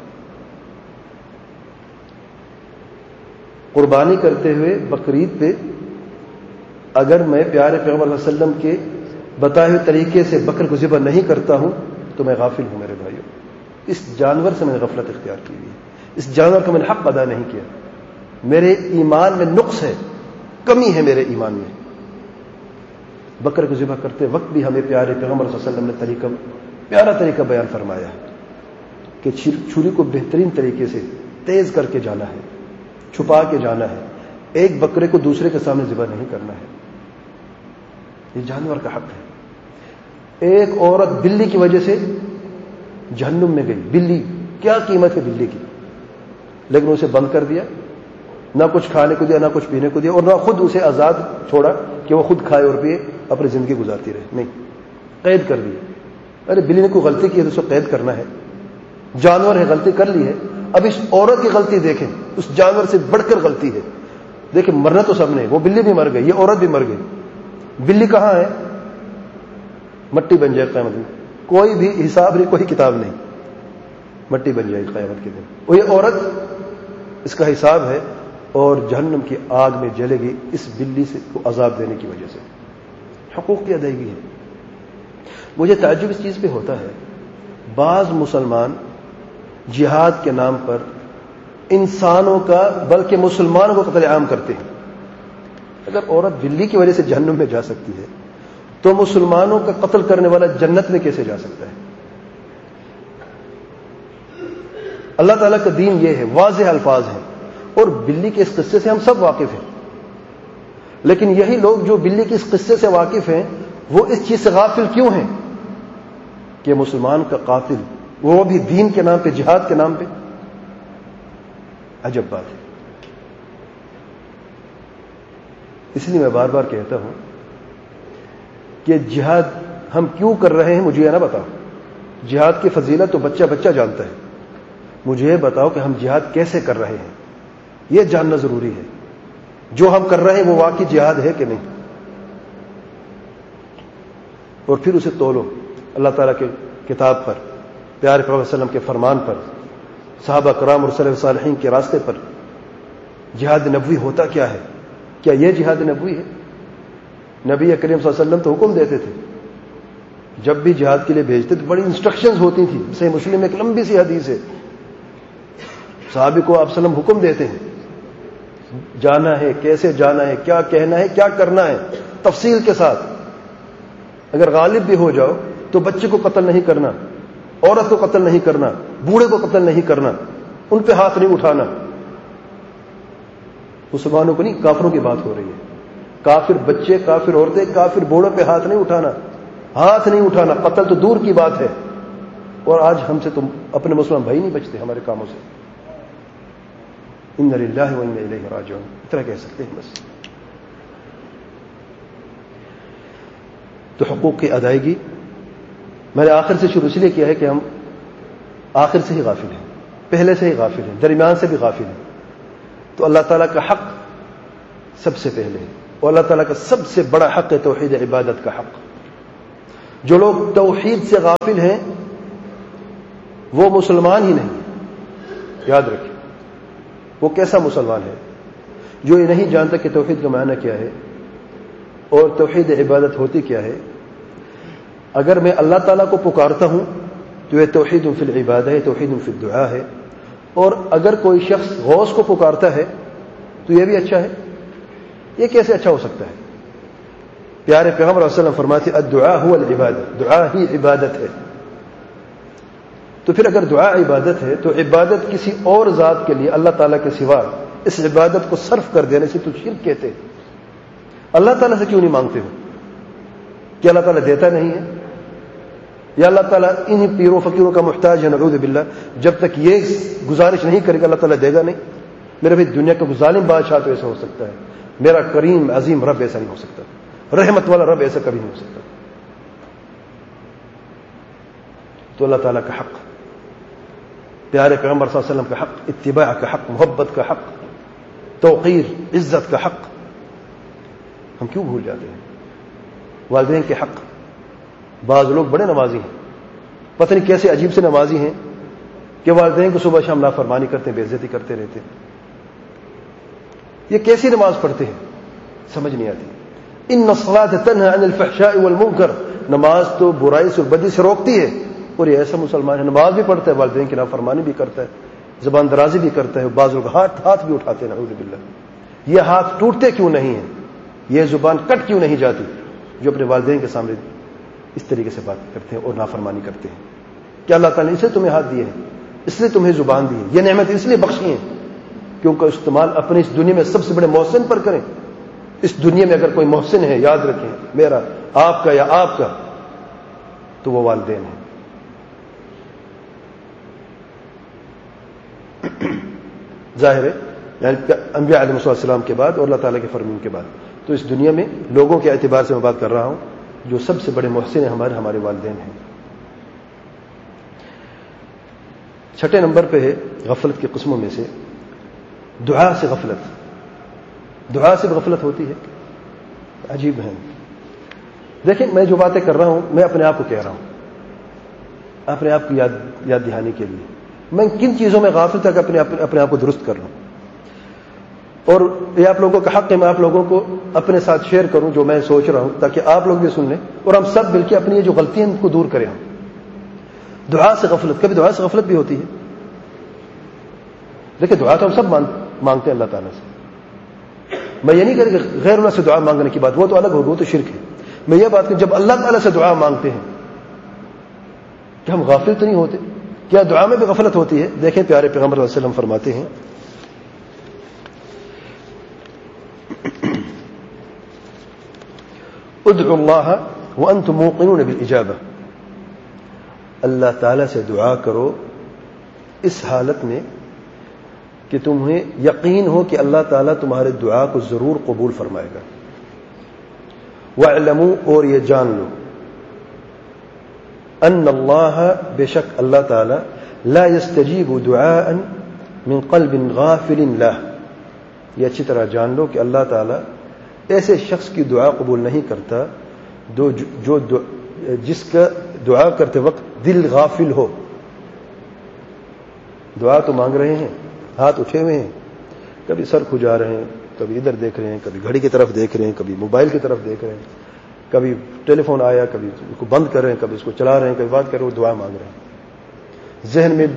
قربانی کرتے ہوئے بقرعید پہ اگر میں پیارے پیغمبر صلی اللہ علیہ وسلم کے بتائے ہوئے طریقے سے بکر کو ذبح نہیں کرتا ہوں تو میں غافل ہوں میرے بھائیوں۔ اس جانور سے میں نے غفلت اختیار کی ہوئی ہے، اس جانور کا میں نے حق ادا نہیں کیا۔ میرے ایمان میں نقص ہے، کمی ہے میرے ایمان میں۔ بکر کو ذبح کرتے وقت بھی ہمیں پیارے پیغمبر صلی اللہ علیہ وسلم نے پیارا طریقہ بیان فرمایا ہے کہ چھری کو بہترین طریقے سے تیز کر کے جانا ہے، چھپا کے جانا ہے، ایک بکرے کو دوسرے کے سامنے ذبح نہیں کرنا ہے۔ یہ جانور کا حق ہے۔ ایک عورت بلی کی وجہ سے جہنم میں گئی، بلی، کیا قیمت ہے بلی کی، لیکن اسے بند کر دیا، نہ کچھ کھانے کو دیا، نہ کچھ پینے کو دیا، اور نہ خود اسے آزاد چھوڑا کہ وہ خود کھائے اور پیے، اپنی زندگی گزارتی رہے، نہیں، قید کر دی۔ ارے بلی نے کوئی غلطی کی ہے تو اسے قید کرنا ہے، جانور ہے، غلطی کر لی ہے۔ اب اس عورت کی غلطی دیکھیں، اس جانور سے بڑھ کر غلطی ہے۔ دیکھیں، مرنا تو سب نے، وہ بلی بھی مر گئی، یہ عورت بھی مر گئی۔ بلی کہاں ہے؟ مٹی بن جائے قیامت میں، کوئی بھی حساب نہیں، کوئی کتاب نہیں، مٹی بن جائے قیامت کے دن۔ اور یہ عورت، اس کا حساب ہے اور جہنم کی آگ میں جلے گی اس بلی سے کو عذاب دینے کی وجہ سے۔ حقوق کی ادائیگی ہے۔ مجھے تعجب اس چیز پہ ہوتا ہے، بعض مسلمان جہاد کے نام پر انسانوں کا بلکہ مسلمانوں کو قتل عام کرتے ہیں۔ اگر عورت بلی کی وجہ سے جہنم میں جا سکتی ہے تو مسلمانوں کا قتل کرنے والا جنت میں کیسے جا سکتا ہے؟ اللہ تعالیٰ کا دین یہ ہے، واضح الفاظ ہیں، اور بلی کے اس قصے سے ہم سب واقف ہیں، لیکن یہی لوگ جو بلی کے اس قصے سے واقف ہیں وہ اس چیز سے غافل کیوں ہیں کہ مسلمان کا قاتل، وہ بھی دین کے نام پہ، جہاد کے نام پہ؟ عجب بات ہے۔ اس لیے میں بار بار کہتا ہوں کہ جہاد ہم کیوں کر رہے ہیں مجھے یہ نہ بتاؤ، جہاد کی فضیلت تو بچہ بچہ جانتا ہے، مجھے یہ بتاؤ کہ ہم جہاد کیسے کر رہے ہیں، یہ جاننا ضروری ہے۔ جو ہم کر رہے ہیں وہ واقعی جہاد ہے کہ نہیں، اور پھر اسے تولو اللہ تعالیٰ کے کتاب پر، پیارے پیغمبر صلی اللہ علیہ وسلم کے فرمان پر، صحابہ کرام اور سلف صالحین کے راستے پر۔ جہاد نبوی ہوتا کیا ہے؟ کیا یہ جہاد نبوی ہے؟ نبی کریم صلی اللہ علیہ وسلم تو حکم دیتے تھے، جب بھی جہاد کے لیے بھیجتے تو بڑی انسٹرکشنز ہوتی تھیں۔ صحیح مسلم میں ایک لمبی سی حدیث ہے، صحابی کو آپ صلی اللہ علیہ وسلم حکم دیتے ہیں، جانا ہے، کیسے جانا ہے، کیا کہنا ہے، کیا کرنا ہے، تفصیل کے ساتھ۔ اگر غالب بھی ہو جاؤ تو بچے کو قتل نہیں کرنا، عورت کو قتل نہیں کرنا، بوڑھے کو قتل نہیں کرنا، ان پہ ہاتھ نہیں اٹھانا۔ مسلمانوں کو نہیں، کافروں کی بات ہو رہی ہے۔ کافر بچے، کافر عورتیں، کافر بوڑھوں پہ ہاتھ نہیں اٹھانا، ہاتھ نہیں اٹھانا، قتل تو دور کی بات ہے۔ اور آج ہم سے تو اپنے مسلمان بھائی نہیں بچتے ہمارے کاموں سے۔ انا للہ و انا الیہ راجعون، اتنا کہہ سکتے ہیں بس۔ تو حقوق کی ادائیگی میں نے آخر سے شروع اس لیے کیا ہے کہ ہم آخر سے ہی غافل ہیں، پہلے سے ہی غافل ہیں، درمیان سے بھی غافل ہیں۔ تو اللہ تعالیٰ کا حق سب سے پہلے ہے، اور اللہ تعالیٰ کا سب سے بڑا حق ہے توحید عبادت کا حق. جو لوگ توحید سے غافل ہیں وہ مسلمان ہی نہیں. یاد رکھیں, وہ کیسا مسلمان ہے جو یہ نہیں جانتا کہ توحید کا معنی کیا ہے اور توحید عبادت ہوتی کیا ہے. اگر میں اللہ تعالیٰ کو پکارتا ہوں تو یہ توحید فی العبادہ ہے, توحید فی الدعاء ہے. اور اگر کوئی شخص غوث کو پکارتا ہے تو یہ بھی اچھا ہے. یہ کیسے اچھا ہو سکتا ہے؟ پیارے پیغمبر صلی اللہ علیہ وسلم فرماتے الدعاء هو العبادہ, دعا ہی عبادت ہے. تو پھر اگر دعا عبادت ہے تو عبادت کسی اور ذات کے لیے اللہ تعالیٰ کے سوا اس عبادت کو صرف کر دینے سے تو شرک کہتے ہیں. اللہ تعالیٰ سے کیوں نہیں مانگتے ہو؟ کہ اللہ تعالیٰ دیتا نہیں ہے یا اللہ تعالیٰ انہی پیروں فقیروں کا محتاج ہے؟ نعوذ باللہ. جب تک یہ گزارش نہیں کرے گا اللہ تعالیٰ دے گا نہیں. میرے بھائی دنیا کا ظالم بادشاہ تو ایسا ہو سکتا ہے, میرا کریم عظیم رب ایسا نہیں ہو سکتا, رحمت والا رب ایسا کبھی نہیں ہو سکتا. تو اللہ تعالیٰ کا حق, پیارے پیغمبر صلی اللہ علیہ وسلم کا حق, اتباع کا حق, محبت کا حق, توقیر عزت کا حق ہم کیوں بھول جاتے ہیں؟ والدین کے حق. بعض لوگ بڑے نمازی ہیں, پتہ نہیں کیسے عجیب سے نمازی ہیں کہ والدین کو صبح شام نافرمانی کرتے ہیں, بے عزتی کرتے رہتے ہیں. یہ کیسی نماز پڑھتے ہیں سمجھ نہیں آتی. ان الصلاۃ تنہی عن الفحشاء والمنکر, نماز تو برائی سے اور بدی سے روکتی ہے. اور یہ ایسا مسلمان ہے نماز بھی پڑھتا ہے, والدین کی نافرمانی بھی کرتا ہے, زبان درازی بھی کرتا ہے, بعض لوگ ہاتھ بھی اٹھاتے ہیں. نعوذ باللہ. یہ ہاتھ ٹوٹتے کیوں نہیں ہیں, یہ زبان کٹ کیوں نہیں جاتی جو اپنے والدین کے سامنے اس طریقے سے بات کرتے ہیں اور نافرمانی کرتے ہیں؟ کہ اللہ تعالیٰ نے اسے تمہیں ہاتھ دیے ہیں, اس لیے تمہیں زبان دی ہے, یہ نعمت اس لیے بخشی ہیں کہ ان کا استعمال اپنے اس دنیا میں سب سے بڑے محسن پر کریں. اس دنیا میں اگر کوئی محسن ہے, یاد رکھیں, میرا, آپ کا یا آپ کا, تو وہ والدین ہیں. ظاہر ہے یعنی انبیاء علیہ السلام کے بعد اور اللہ تعالیٰ کے فرمان کے بعد تو اس دنیا میں لوگوں کے اعتبار سے میں بات کر رہا ہوں, جو سب سے بڑے محسن ہیں ہمارے والدین ہیں. چھٹے نمبر پہ ہے غفلت کی قسموں میں سے دعا سے غفلت. دعا سے غفلت ہوتی ہے, عجیب ہے. دیکھیں میں جو باتیں کر رہا ہوں میں اپنے آپ کو کہہ رہا ہوں, اپنے آپ کی یاد دہانی کے لیے. میں کن چیزوں میں غافل تھا کہ اپنے آپ کو درست کر لوں, اور یہ آپ لوگوں کا حق ہے میں آپ لوگوں کو اپنے ساتھ شیئر کروں جو میں سوچ رہا ہوں, تاکہ آپ لوگ بھی سن لیں اور ہم سب مل کے اپنی یہ جو غلطیاں ان کو دور کریں. ہم دعا سے غفلت, کبھی دعا سے غفلت بھی ہوتی ہے. دیکھیں دعا تو ہم سب مانگتے ہیں اللہ تعالیٰ سے. میں یہ نہیں کہہ رہا کہ غیر اللہ سے دعا مانگنے کی بات, وہ تو الگ ہوگی, وہ تو شرک ہے. میں یہ بات کہ جب اللہ تعالیٰ سے دعا مانگتے ہیں کہ ہم غافل تو نہیں ہوتے؟ کیا دعا میں بھی غفلت ہوتی ہے؟ دیکھیں پیارے پیغمبر صلی اللہ علیہ وسلم فرماتے ہیں ادعوا اللہ وانتم موقنون بالاجابہ, اللہ تعالیٰ سے دعا کرو اس حالت میں کہ تمہیں یقین ہو کہ اللہ تعالیٰ تمہارے دعا کو ضرور قبول فرمائے گا. وَاعْلَمُوا, اور یہ جان لو, ان اللہ, بے شک اللہ تعالیٰ, لا يستجیب دعاء من قلب غافل له, یہ اچھی طرح جان لو کہ اللہ تعالیٰ ایسے شخص کی دعا قبول نہیں کرتا جو جس کا دعا کرتے وقت دل غافل ہو. دعا تو مانگ رہے ہیں, ہاتھ اٹھے ہوئے ہیں, کبھی سر کھجا رہے ہیں, کبھی ادھر دیکھ رہے ہیں, کبھی گھڑی کی طرف دیکھ رہے ہیں, کبھی موبائل کی طرف دیکھ رہے ہیں, کبھی ٹیلی فون آیا, کبھی اس کو بند کر رہے ہیں, کبھی اس کو چلا رہے ہیں, کبھی بات کر رہے ہیں, وہ دعا مانگ رہے ہیں. ذہن میں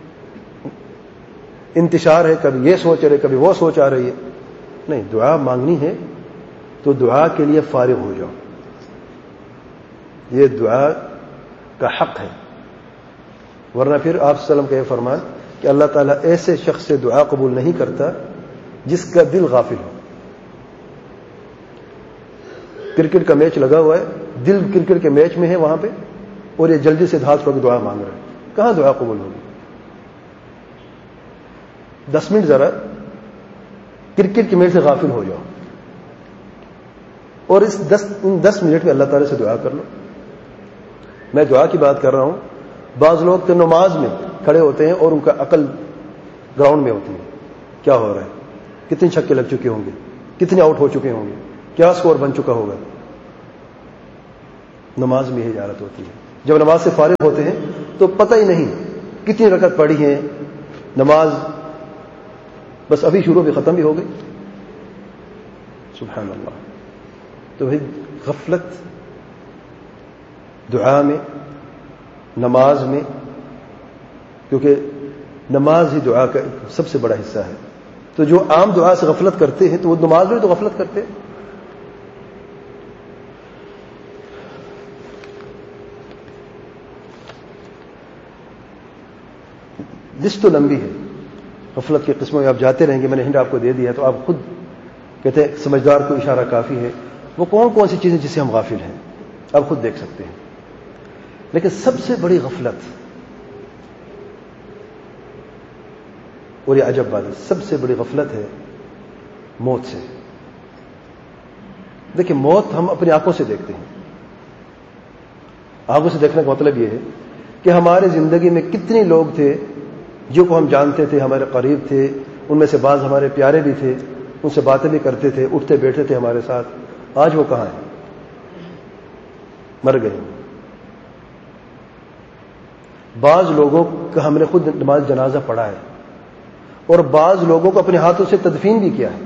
انتشار ہے, کبھی یہ سوچ رہے, کبھی وہ سوچ آ رہی ہے. نہیں, دعا مانگنی ہے تو دعا کے لیے فارغ ہو جاؤ, یہ دعا کا حق ہے. ورنہ پھر آپ صلی اللہ علیہ وسلم کا یہ فرمان کہ اللہ تعالیٰ ایسے شخص سے دعا قبول نہیں کرتا جس کا دل غافل ہو. کرکٹ کا میچ لگا ہوا ہے, دل کرکٹ کے میچ میں ہے وہاں پہ, اور یہ جلدی سے ہاتھ اٹھا کے دعا مانگ رہا ہے, کہاں دعا قبول ہوگی؟ 10 منٹ ذرا کرکٹ کے میچ سے غافل ہو جاؤ اور اس 10 منٹ میں اللہ تعالیٰ سے دعا کر لو. میں دعا کی بات کر رہا ہوں. بعض لوگ تو نماز میں کھڑے ہوتے ہیں اور ان کا عقل گراؤنڈ میں ہوتی ہے, کیا ہو رہا ہے, کتنے چھکے لگ چکے ہوں گے, کتنے آؤٹ ہو چکے ہوں گے, کیا اسکور بن چکا ہوگا. نماز میں یہی حالت ہوتی ہے. جب نماز سے فارغ ہوتے ہیں تو پتہ ہی نہیں کتنی رکعت پڑھی ہیں, نماز بس ابھی شروع بھی ختم بھی ہو گئی. سبحان اللہ. تو بھائی غفلت دعا میں, نماز میں, کیونکہ نماز ہی دعا کا سب سے بڑا حصہ ہے. تو جو عام دعا سے غفلت کرتے ہیں تو وہ نماز میں تو غفلت کرتے ہیں. لسٹ تو لمبی ہے غفلت کی قسموں میں, آپ جاتے رہیں گے, میں نے ہنٹ آپ کو دے دیا, تو آپ خود کہتے ہیں سمجھدار کو اشارہ کافی ہے. وہ کون کون سی چیزیں جس سے ہم غافل ہیں آپ خود دیکھ سکتے ہیں. لیکن سب سے بڑی غفلت, اور یہ عجب بات ہے, سب سے بڑی غفلت ہے موت سے. دیکھیں موت ہم اپنی آنکھوں سے دیکھتے ہیں. آنکھوں سے دیکھنے کا مطلب یہ ہے کہ ہمارے زندگی میں کتنے لوگ تھے جو کو ہم جانتے تھے, ہمارے قریب تھے, ان میں سے بعض ہمارے پیارے بھی تھے, ان سے باتیں بھی کرتے تھے, اٹھتے بیٹھتے تھے ہمارے ساتھ. آج وہ کہاں ہیں؟ مر گئے. بعض لوگوں کا ہم نے خود نماز جنازہ پڑھا ہے, اور بعض لوگوں کو اپنے ہاتھوں سے تدفین بھی کیا ہے,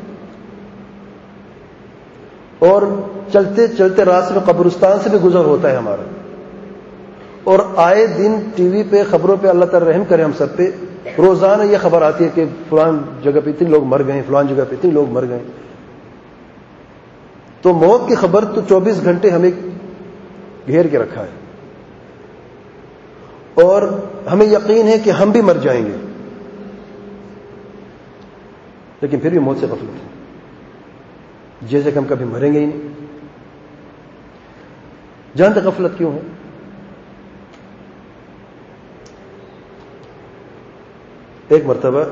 اور چلتے چلتے راستے میں قبرستان سے بھی گزر ہوتا ہے ہمارا. اور آئے دن ٹی وی پہ خبروں پہ, اللہ تعالی رحم کرے ہم سب پہ, روزانہ یہ خبر آتی ہے کہ فلان جگہ پہ اتنے لوگ مر گئے, فلان جگہ پہ اتنے لوگ مر گئے. تو موت کی خبر تو 24 گھنٹے ہمیں گھیر کے رکھا ہے, اور ہمیں یقین ہے کہ ہم بھی مر جائیں گے, لیکن پھر بھی موت سے غفلت ہے, جیسے کہ ہم کبھی مریں گے ہی نہیں. جانتے غفلت کیوں ہے؟ ایک مرتبہ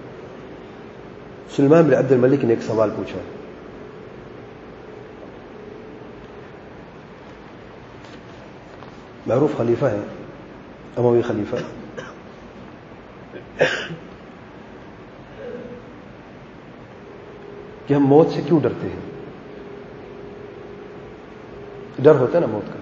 سلمان بن عبد الملک نے ایک سوال پوچھا. معروف خلیفہ ہیں, اموی خلیفہ. کہ ہم موت سے کیوں ڈرتے ہیں؟ ڈر ہوتا ہے نا موت کا.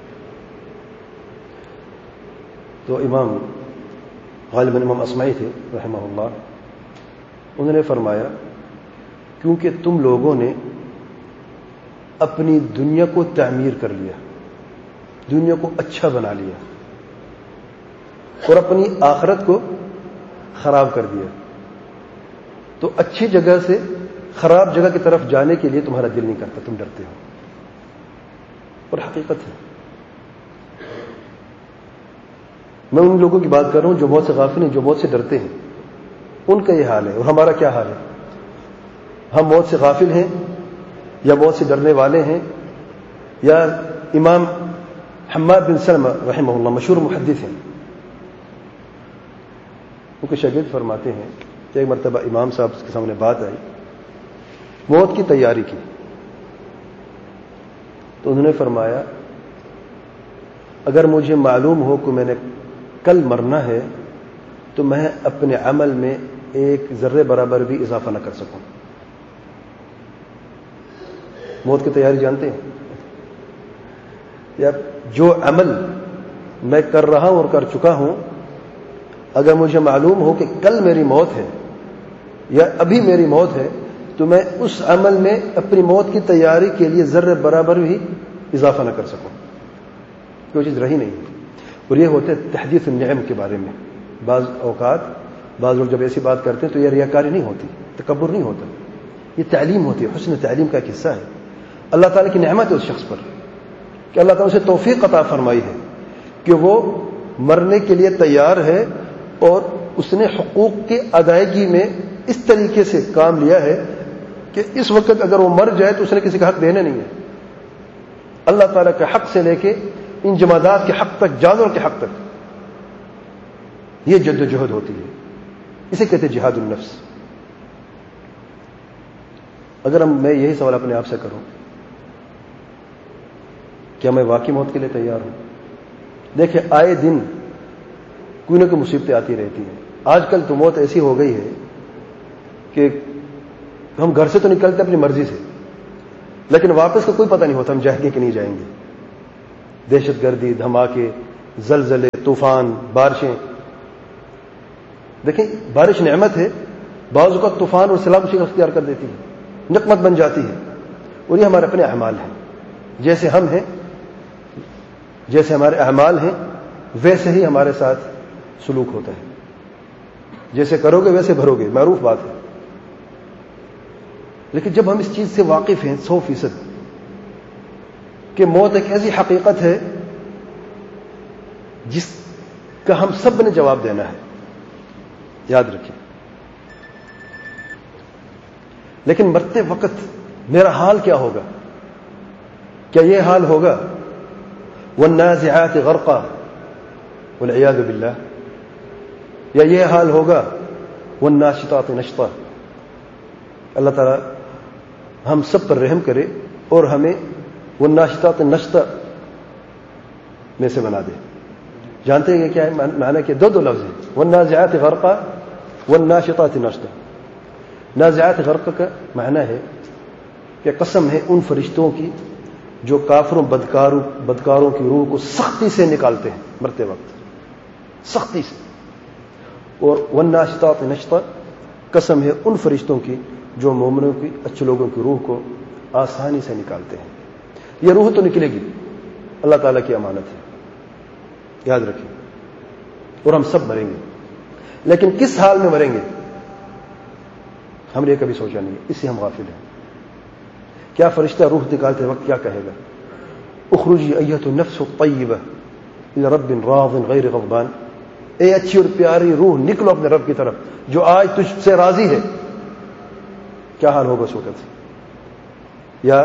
تو امام غالباً امام اصمعی تھے رحمہ اللہ, انہوں نے فرمایا کیونکہ تم لوگوں نے اپنی دنیا کو تعمیر کر لیا, دنیا کو اچھا بنا لیا, اور اپنی آخرت کو خراب کر دیا. تو اچھی جگہ سے خراب جگہ کی طرف جانے کے لیے تمہارا دل نہیں کرتا, تم ڈرتے ہو. اور حقیقت ہے, میں ان لوگوں کی بات کر رہا ہوں جو موت سے غافل ہیں, جو موت سے ڈرتے ہیں. ان کا یہ حال ہے, اور ہمارا کیا حال ہے؟ ہم موت سے غافل ہیں, یا موت سے ڈرنے والے ہیں, یا امام حماد بن سلمہ رحمہ اللہ مشہور محدث ہیں, ان کے شاگرد فرماتے ہیں کہ ایک مرتبہ امام صاحب کے سامنے بات آئی موت کی تیاری کی. تو انہوں نے فرمایا اگر مجھے معلوم ہو کہ میں نے کل مرنا ہے تو میں اپنے عمل میں ایک ذرے برابر بھی اضافہ نہ کر سکوں. موت کی تیاری جانتے ہیں, یا جو عمل میں کر رہا ہوں اور کر چکا ہوں, اگر مجھے معلوم ہو کہ کل میری موت ہے یا ابھی میری موت ہے, تو میں اس عمل میں اپنی موت کی تیاری کے لیے ذرے برابر بھی اضافہ نہ کر سکوں. کوئی چیز رہی نہیں. اور یہ ہوتے تحدیث النعم کے بارے میں. بعض اوقات بعض لوگ جب ایسی بات کرتے ہیں تو یہ ریاکاری نہیں ہوتی, تکبر نہیں ہوتا, یہ تعلیم ہوتی ہے, حسن تعلیم کا ایک حصہ ہے. اللہ تعالیٰ کی نعمت ہے اس شخص پر کہ اللہ تعالیٰ اسے توفیق عطا فرمائی ہے کہ وہ مرنے کے لیے تیار ہے, اور اس نے حقوق کی ادائیگی میں اس طریقے سے کام لیا ہے کہ اس وقت اگر وہ مر جائے تو اس نے کسی کا حق دینے نہیں ہے. اللہ تعالیٰ کے حق سے لے کے ان جمادات کے حق تک, جانوروں کے حق تک, یہ جد و جہد ہوتی ہے. اسے کہتے ہیں جہاد النفس. اگر میں یہی سوال اپنے آپ سے کروں, کیا میں واقعی موت کے لیے تیار ہوں؟ دیکھیں آئے دن کوئی نہ کوئی مصیبتیں آتی رہتی ہیں. آج کل تو موت ایسی ہو گئی ہے کہ ہم گھر سے تو نکلتے اپنی مرضی سے, لیکن واپس کا کوئی پتہ نہیں ہوتا ہم جائیں گے کہ نہیں جائیں گے. دہشت گردی، دھماکے، زلزلے، طوفان، بارشیں. دیکھیں بارش نعمت ہے، بعض اوقات طوفان اور سیلاب اسی کا اختیار کر دیتی ہے، نقمت بن جاتی ہے. اور یہ ہمارے اپنے اعمال ہیں. جیسے ہم ہیں، جیسے ہمارے اعمال ہیں، ویسے ہی ہمارے ساتھ سلوک ہوتا ہے. جیسے کرو گے ویسے بھرو گے، معروف بات ہے. لیکن جب ہم اس چیز سے واقف ہیں 100% کہ موت ایک ایسی حقیقت ہے جس کا ہم سب نے جواب دینا ہے، یاد رکھیں. لیکن مرتے وقت میرا حال کیا ہوگا؟ کیا یہ حال ہوگا والنازعات غرقا والعیاذ باللہ، یا یہ حال ہوگا والناشطات نشطا؟ اللہ تعالیٰ ہم سب پر رحم کرے اور ہمیں والناشطات نشطا میں سے بنا دے. جانتے ہیں کہ کیا ہے معنی؟ کہ دو لفظ ہیں، والنازعات غرقا والناشطات نشطا. نازعات غرقا کا معنی ہے کہ قسم ہے ان فرشتوں کی جو کافروں بدکاروں کی روح کو سختی سے نکالتے ہیں مرتے وقت، سختی سے. اور والناشطات نشطا قسم ہے ان فرشتوں کی جو مومنوں کی، اچھے لوگوں کی روح کو آسانی سے نکالتے ہیں. یہ روح تو نکلے گی، اللہ تعالیٰ کی امانت ہے، یاد رکھیں. اور ہم سب مریں گے، لیکن کس حال میں مریں گے ہم نے کبھی سوچا نہیں ہے، اس سے ہم غافل ہیں. کیا فرشتہ روح نکالتے وقت کیا کہے گا؟ اخرجی ایتھا النفس الطیبہ الی رب راض غیر غضبان. اے اچھی اور پیاری روح نکلو اپنے رب کی طرف جو آج تجھ سے راضی ہے. کیا حال ہوگا اس وقت؟ یا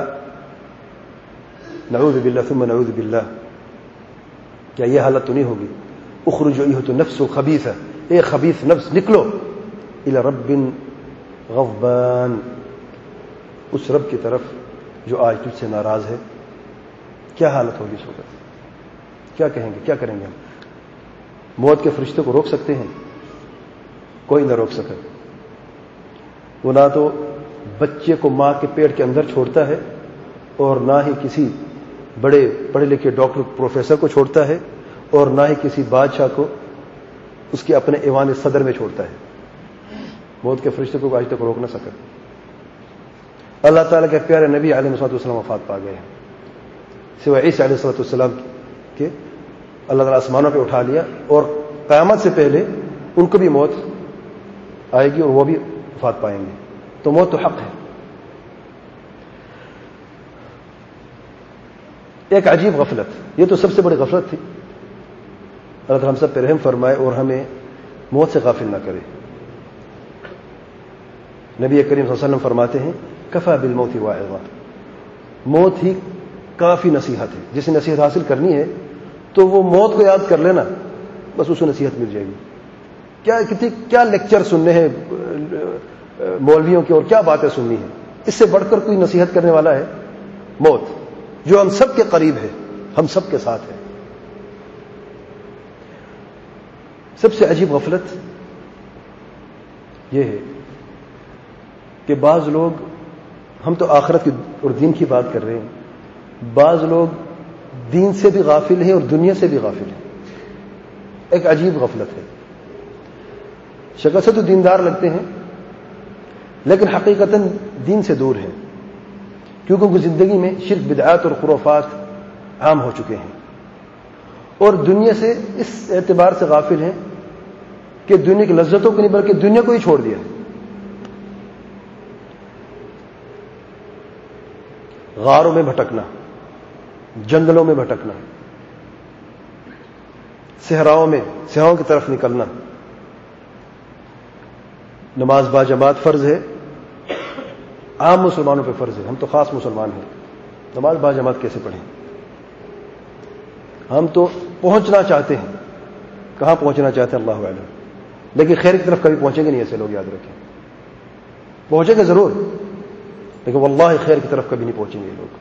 نعوذ باللہ ثم نعوذ باللہ، کیا یہ حالت تو نہیں ہوگی؟ اخرج ایتھا النفس الخبیثہ، اے خبیث نفس نکلو الی رب غضبان، اس رب کی طرف جو آج تجھ سے ناراض ہے. کیا حالت ہوگی اس وقت؟ کیا کہیں گے؟ کیا کریں گے ہم؟ موت کے فرشتے کو روک سکتے ہیں؟ کوئی نہ روک سکے. وہ نہ تو بچے کو ماں کے پیٹ کے اندر چھوڑتا ہے اور نہ ہی کسی بڑے پڑھے لکھے ڈاکٹر پروفیسر کو چھوڑتا ہے اور نہ ہی کسی بادشاہ کو اس کے اپنے ایوان صدر میں چھوڑتا ہے. موت کے فرشتے کو آج تک روک نہ سکا. اللہ تعالیٰ کے پیارے نبی علیہ الصلوۃ والسلام وفات پا گئے ہیں، سوائے عیسیٰ علیہ الصلوۃ والسلام کے اللہ تعالیٰ آسمانوں پہ اٹھا لیا، اور قیامت سے پہلے ان کو بھی موت آئے گی اور وہ بھی وفات پائیں گے. تو موت تو حق ہے. ایک عجیب غفلت، یہ تو سب سے بڑی غفلت تھی. اللہ تعالیٰ ہم سب پہ رحم فرمائے اور ہمیں موت سے غافل نہ کرے. نبی کریم صلی اللہ علیہ وسلم فرماتے ہیں کفا بالموت واعظا، موت ہی کافی نصیحت ہے. جسے نصیحت حاصل کرنی ہے تو وہ موت کو یاد کر لینا، بس اسے نصیحت مل جائے گی. کیا لیکچر سننے ہیں مولویوں کے اور کیا باتیں سننی ہیں؟ اس سے بڑھ کر کوئی نصیحت کرنے والا ہے؟ موت جو ہم سب کے قریب ہے، ہم سب کے ساتھ ہے. سب سے عجیب غفلت یہ ہے کہ بعض لوگ، ہم تو آخرت کی اور دین کی بات کر رہے ہیں، بعض لوگ دین سے بھی غافل ہیں اور دنیا سے بھی غافل ہیں. ایک عجیب غفلت ہے. شکل سے تو دیندار لگتے ہیں لیکن حقیقتاً دین سے دور ہیں، کیونکہ ان کی زندگی میں شرک، بدعات اور خرافات عام ہو چکے ہیں، اور دنیا سے اس اعتبار سے غافل ہیں کہ دنیا کی لذتوں کو نہیں بلکہ دنیا کو ہی چھوڑ دیا. غاروں میں بھٹکنا، جنگلوں میں بھٹکنا، صحراؤں کی طرف نکلنا. نماز باجماعت فرض ہے، عام مسلمانوں پہ فرض ہے، ہم تو خاص مسلمان ہیں. نماز باجماعت کیسے پڑھیں؟ ہم تو پہنچنا چاہتے ہیں، کہاں پہنچنا چاہتے ہیں اللہ اعلم، لیکن خیر کی طرف کبھی پہنچیں گے نہیں. ایسے لوگ یاد رکھیں، پہنچیں گے ضرور لیکن واللہ خیر کی طرف کبھی نہیں پہنچیں گے. لوگ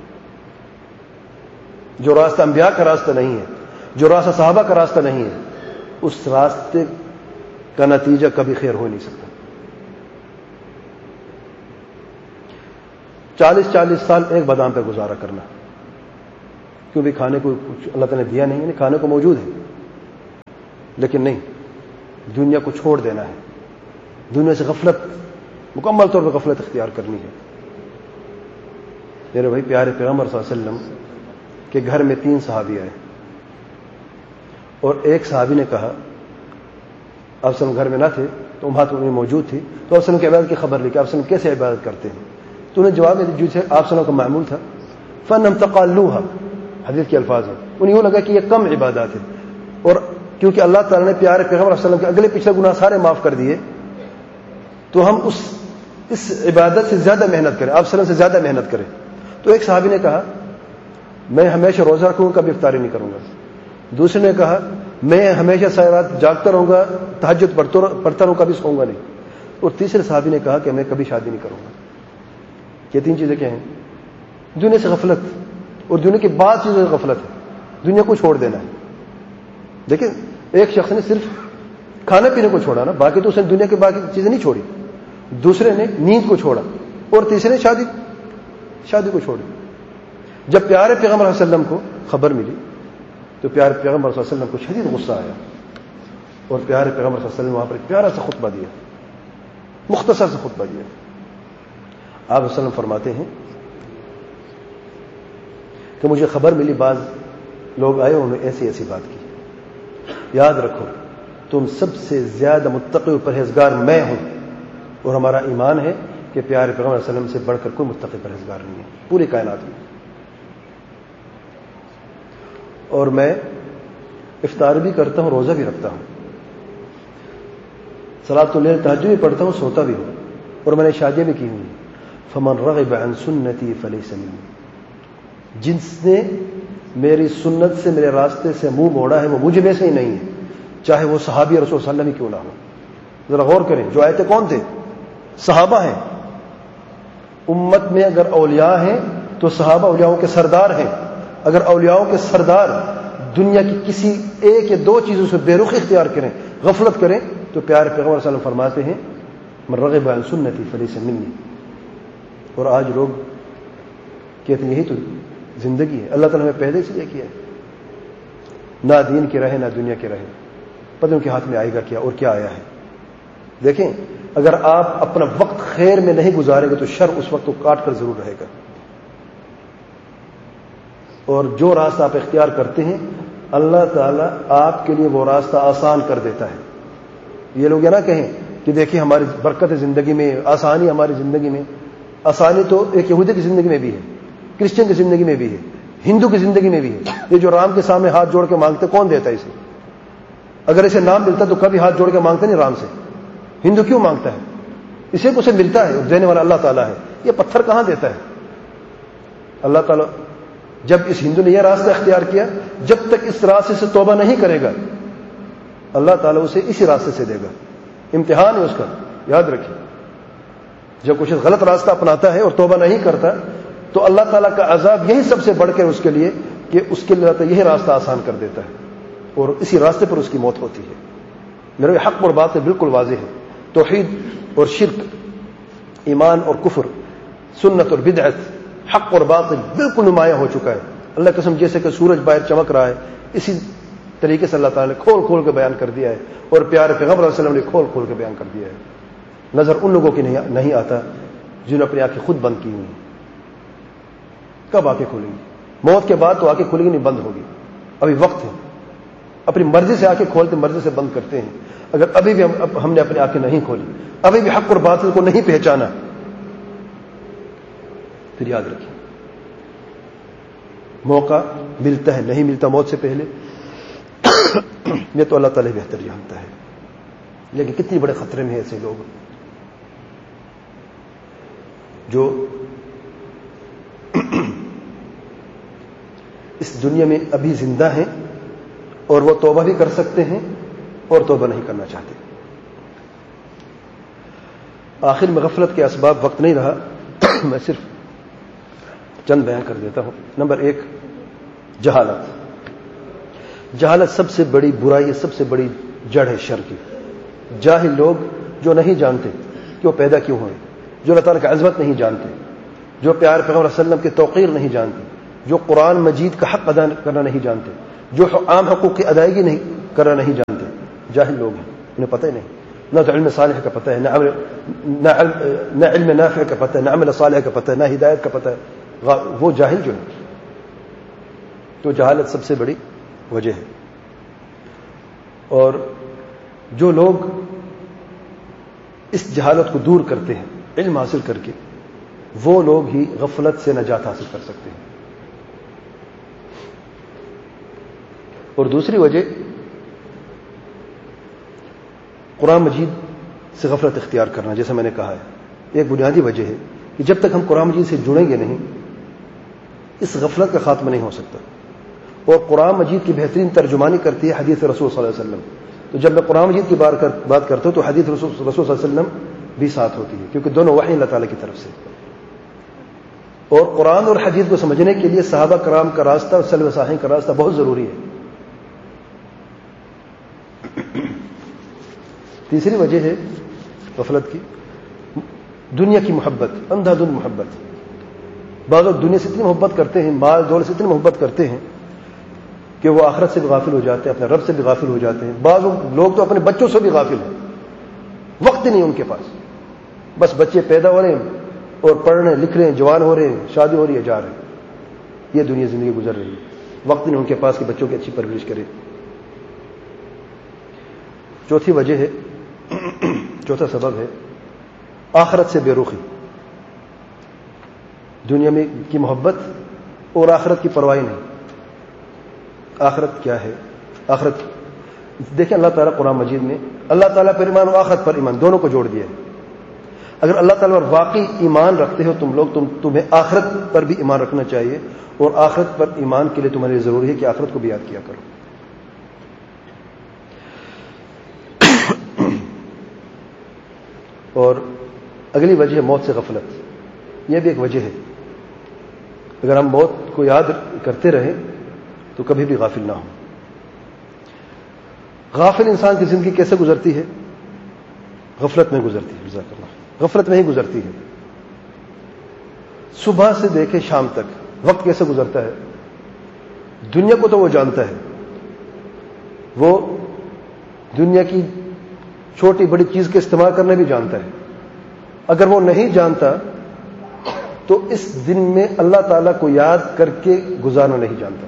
جو راستہ انبیاء کا راستہ نہیں ہے، جو راستہ صحابہ کا راستہ نہیں ہے، اس راستے کا نتیجہ کبھی خیر ہو نہیں سکتا. 40 سال ایک بادام پہ گزارا کرنا، کیوں بھی کھانے کو کچھ اللہ تعالیٰ نے دیا نہیں، یعنی کھانے کو موجود ہے، لیکن نہیں، دنیا کو چھوڑ دینا ہے، دنیا سے غفلت، مکمل طور پر غفلت اختیار کرنی ہے۔ میرے بھائی پیارے پیغمبر صلی اللہ علیہ وسلم کے گھر میں 3 صحابی آئے، اور ایک صحابی نے کہا، آپ وسلم گھر میں نہ تھے تو امہات میں موجود تھی، تو آپ وسلم کی عبادت کی خبر لی کہ آپ وسلم کیسے عبادت کرتے ہیں، تو انہیں جواب میں جو آپ وسلم کا معمول تھا، فَنَمْ تَقَالُّوهَا، حدیث کے الفاظ ہیں، انہیں یوں لگا کہ یہ کم عبادات ہے، اور کیونکہ اللہ تعالیٰ نے پیارے پیغمبر صلی اللہ علیہ وسلم کے اگلے پچھلے گناہ سارے معاف کر دیے، تو ہم اس عبادت سے زیادہ محنت کریں، آپ وسلم سے زیادہ محنت کریں۔ تو ایک صحابی نے کہا، میں ہمیشہ روزہ رکھوں گا، کبھی افطاری نہیں کروں گا۔ دوسرے نے کہا، میں ہمیشہ ساری رات جاگتا رہوں گا، تہجد پڑھتا رہوں، کبھی سوؤں گا نہیں۔ اور تیسرے صحابی نے کہا کہ میں کبھی شادی نہیں کروں گا۔ یہ 3 چیزیں کیا ہیں؟ دنیا سے غفلت، اور دنیا کی بعض چیزوں سے غفلت ہے، دنیا کو چھوڑ دینا ہے۔ دیکھیں، ایک شخص نے صرف کھانے پینے کو چھوڑا نا، باقی تو اس نے دنیا کی باقی چیزیں نہیں چھوڑی۔ دوسرے نے نیند کو چھوڑا، اور تیسرے نے شادی کو چھوڑی۔ جب پیارے پیغمبر صلی اللہ علیہ وسلم کو خبر ملی تو پیارے پیغمبر صلی اللہ علیہ وسلم کو شدید غصہ آیا، اور پیارے پیغمبر صلی اللہ علیہ وسلم وہاں پر ایک پیارا سا خطبہ دیا، مختصر سا خطبہ دیا۔ آپ وسلم فرماتے ہیں کہ مجھے خبر ملی، بعض لوگ آئے، انہوں نے ایسی بات کی، یاد رکھو تم سب سے زیادہ متقی و پرہیزگار میں ہوں، اور ہمارا ایمان ہے کہ پیارے پیغمبر صلی اللہ علیہ وسلم سے بڑھ کر کوئی متقی پرہیزگار نہیں ہے پوری کائنات میں، اور میں افطار بھی کرتا ہوں، روزہ بھی رکھتا ہوں، صلاۃ اللیل تہجد بھی پڑھتا ہوں، سوتا بھی ہوں، اور میں نے شادیاں بھی کی ہوئی۔ فمن رغب عن سنتی فلیس منی، جس نے میری سنت سے، میرے راستے سے منہ موڑا ہے، وہ مجھ میں سے ہی نہیں ہے، چاہے وہ صحابی رسول صلی اللہ علیہ وسلم ہی کیوں نہ ہو۔ ذرا غور کریں، جو آئے تھے کون تھے؟ صحابہ ہیں۔ امت میں اگر اولیاء ہیں تو صحابہ اولیاؤں کے سردار ہیں۔ اگر اولیاؤں کے سردار دنیا کی کسی ایک یا 2 چیزوں سے بے رخی اختیار کریں، غفلت کریں، تو پیارے پیغمبر صلی اللہ علیہ وسلم فرماتے ہیں من رغب عن سنتی فلیس منی۔ اور آج لوگ کہتے ہیں یہی تو زندگی ہے، اللہ تعالیٰ نے پہلے سے یہ کیا ہے، نہ دین کی رہے نہ دنیا کی رہے، پتہ ان کے ہاتھ میں آئے گا کیا اور کیا آیا ہے۔ دیکھیں، اگر آپ اپنا وقت خیر میں نہیں گزاریں گے تو شر اس وقت کو کاٹ کر ضرور رہے گا، اور جو راستہ آپ اختیار کرتے ہیں اللہ تعالیٰ آپ کے لیے وہ راستہ آسان کر دیتا ہے۔ یہ لوگ یہ نہ کہیں کہ دیکھیں ہماری برکت زندگی میں، آسانی ہماری زندگی میں، آسانی تو ایک یہودی کی زندگی میں بھی ہے، کرسچن کی زندگی میں بھی ہے، ہندو کی زندگی میں بھی ہے۔ یہ جو رام کے سامنے ہاتھ جوڑ کے مانگتے، کون دیتا ہے اسے؟ اگر اسے نام ملتا تو کبھی ہاتھ جوڑ کے مانگتے نہیں رام سے۔ ہندو کیوں مانگتا ہے؟ اسے اسے ملتا ہے، دینے والا اللہ تعالیٰ ہے۔ یہ پتھر کہاں دیتا ہے؟ اللہ تعالیٰ جب اس ہندو نے یہ راستہ اختیار کیا، جب تک اس راستے سے توبہ نہیں کرے گا اللہ تعالیٰ اسے اسی راستے سے دے گا، امتحان ہے اس کا، یاد رکھیں۔ جب کچھ غلط راستہ اپناتا ہے اور توبہ نہیں کرتا تو اللہ تعالیٰ کا عذاب یہی سب سے بڑھ کر اس کے لیے کہ اس کے لیے یہی راستہ آسان کر دیتا ہے، اور اسی راستے پر اس کی موت ہوتی ہے۔ میرے حق اور بات بالکل واضح ہے، توحید اور شرک، ایمان اور کفر، سنت اور بدعت، حق اور باطل بالکل نمایاں ہو چکا ہے۔ اللہ کی قسم، جیسے کہ سورج باہر چمک رہا ہے، اسی طریقے سے اللہ تعالیٰ نے کھول کھول کے بیان کر دیا ہے، اور پیارے پیغمبر صلی اللہ علیہ وسلم نے کھول کھول کے بیان کر دیا ہے۔ نظر ان لوگوں کی نہیں آتا جنہوں نے اپنی آنکھیں خود بند کی ہوئی۔ کب آنکھیں کھولیں گی؟ موت کے بعد تو آنکھیں کھلیں گی نہیں، بند ہوگی، ابھی وقت ہے۔ اپنی مرضی سے آنکھیں کھولتے، مرضی سے بند کرتے ہیں۔ اگر ابھی بھی ہم نے اپنی آنکھیں نہیں کھولی، ابھی بھی حق اور باطل کو نہیں پہچانا، پھر یاد رکھیں موقع ملتا ہے نہیں ملتا موت سے پہلے، یہ تو اللہ تعالیٰ بہتر جانتا ہے۔ لیکن کتنی بڑے خطرے میں ہیں ایسے لوگ جو اس دنیا میں ابھی زندہ ہیں اور وہ توبہ بھی کر سکتے ہیں اور توبہ نہیں کرنا چاہتے۔ آخر میں غفلت کے اسباب، وقت نہیں رہا، میں صرف چند بیان کر دیتا ہوں۔ نمبر 1، جہالت۔ جہالت سب سے بڑی برائی، سب سے بڑی جڑ ہے شر کی۔ جاہل لوگ جو نہیں جانتے کہ وہ پیدا کیوں ہوئے، جو اللہ تعالیٰ کی عظمت نہیں جانتے، جو پیارے پیغمبر صلی اللہ علیہ وسلم کی توقیر نہیں جانتے، جو قرآن مجید کا حق ادا کرنا نہیں جانتے، جو عام حقوق کی ادائیگی نہیں کرنا نہیں جانتے، جاہل لوگ ہیں، انہیں پتہ ہی نہیں، نہ تو علم صالح کا پتہ ہے، نہ علم نافع کا پتہ ہے، نہ عمل صالح کا پتہ ہے، نہ ہدایت کا پتہ ہے، وہ جاہل جو ہے. تو جہالت سب سے بڑی وجہ ہے. اور جو لوگ اس جہالت کو دور کرتے ہیں علم حاصل کر کے، وہ لوگ ہی غفلت سے نجات حاصل کر سکتے ہیں. اور دوسری وجہ قرآن مجید سے غفلت اختیار کرنا، جیسا میں نے کہا ہے، ایک بنیادی وجہ ہے کہ جب تک ہم قرآن مجید سے جڑیں گے نہیں، اس غفلت کا خاتمہ نہیں ہو سکتا. اور قرآن مجید کی بہترین ترجمانی کرتی ہے حدیث رسول صلی اللہ علیہ وسلم. تو جب میں قرآن مجید کی بات کرتا ہوں تو حدیث رسول صلی اللہ علیہ وسلم بھی ساتھ ہوتی ہے، کیونکہ دونوں وحی اللہ تعالیٰ کی طرف سے. اور قرآن اور حدیث کو سمجھنے کے لیے صحابہ کرام کا راستہ اور سلف صالحین کا راستہ بہت ضروری ہے. تیسری وجہ ہے غفلت کی دنیا کی محبت، اندھا دھند محبت. بعض لوگ دنیا سے اتنی محبت کرتے ہیں، مال دولت سے اتنی محبت کرتے ہیں کہ وہ آخرت سے بھی غافل ہو جاتے ہیں، اپنے رب سے بھی غافل ہو جاتے ہیں. بعض لوگ تو اپنے بچوں سے بھی غافل ہیں، وقت نہیں ان کے پاس، بس بچے پیدا ہو رہے ہیں اور پڑھ رہے ہیں، لکھ رہے ہیں، جوان ہو رہے ہیں، شادی ہو رہی ہے، جا رہے ہیں، یہ دنیا زندگی گزر رہی ہے. وقت نہیں ان کے پاس کہ بچوں کی اچھی پرورش کرے. چوتھی وجہ ہے، چوتھا سبب ہے آخرت سے بے رخی. دنیا میں کی محبت اور آخرت کی پرواہ نہیں. آخرت کیا ہے؟ آخرت دیکھیں، اللہ تعالیٰ قرآن مجید میں اللہ تعالیٰ پر ایمان اور آخرت پر ایمان دونوں کو جوڑ دیا ہے. اگر اللہ تعالیٰ پر واقعی ایمان رکھتے ہو تم لوگ، تمہیں آخرت پر بھی ایمان رکھنا چاہیے. اور آخرت پر ایمان کے لیے تمہارے لیے ضروری ہے کہ آخرت کو بھی یاد کیا کرو. اور اگلی وجہ ہے موت سے غفلت. یہ بھی ایک وجہ ہے. اگر ہم موت کو یاد کرتے رہیں تو کبھی بھی غافل نہ ہوں. غافل انسان کی زندگی کیسے گزرتی ہے؟ غفلت میں گزرتی ہے. جزاک اللہ. غفلت میں ہی گزرتی ہے. صبح سے دیکھے شام تک وقت کیسے گزرتا ہے؟ دنیا کو تو وہ جانتا ہے، وہ دنیا کی چھوٹی بڑی چیز کے استعمال کرنا بھی جانتا ہے. اگر وہ نہیں جانتا تو اس دن میں اللہ تعالیٰ کو یاد کر کے گزارنا نہیں جانتا.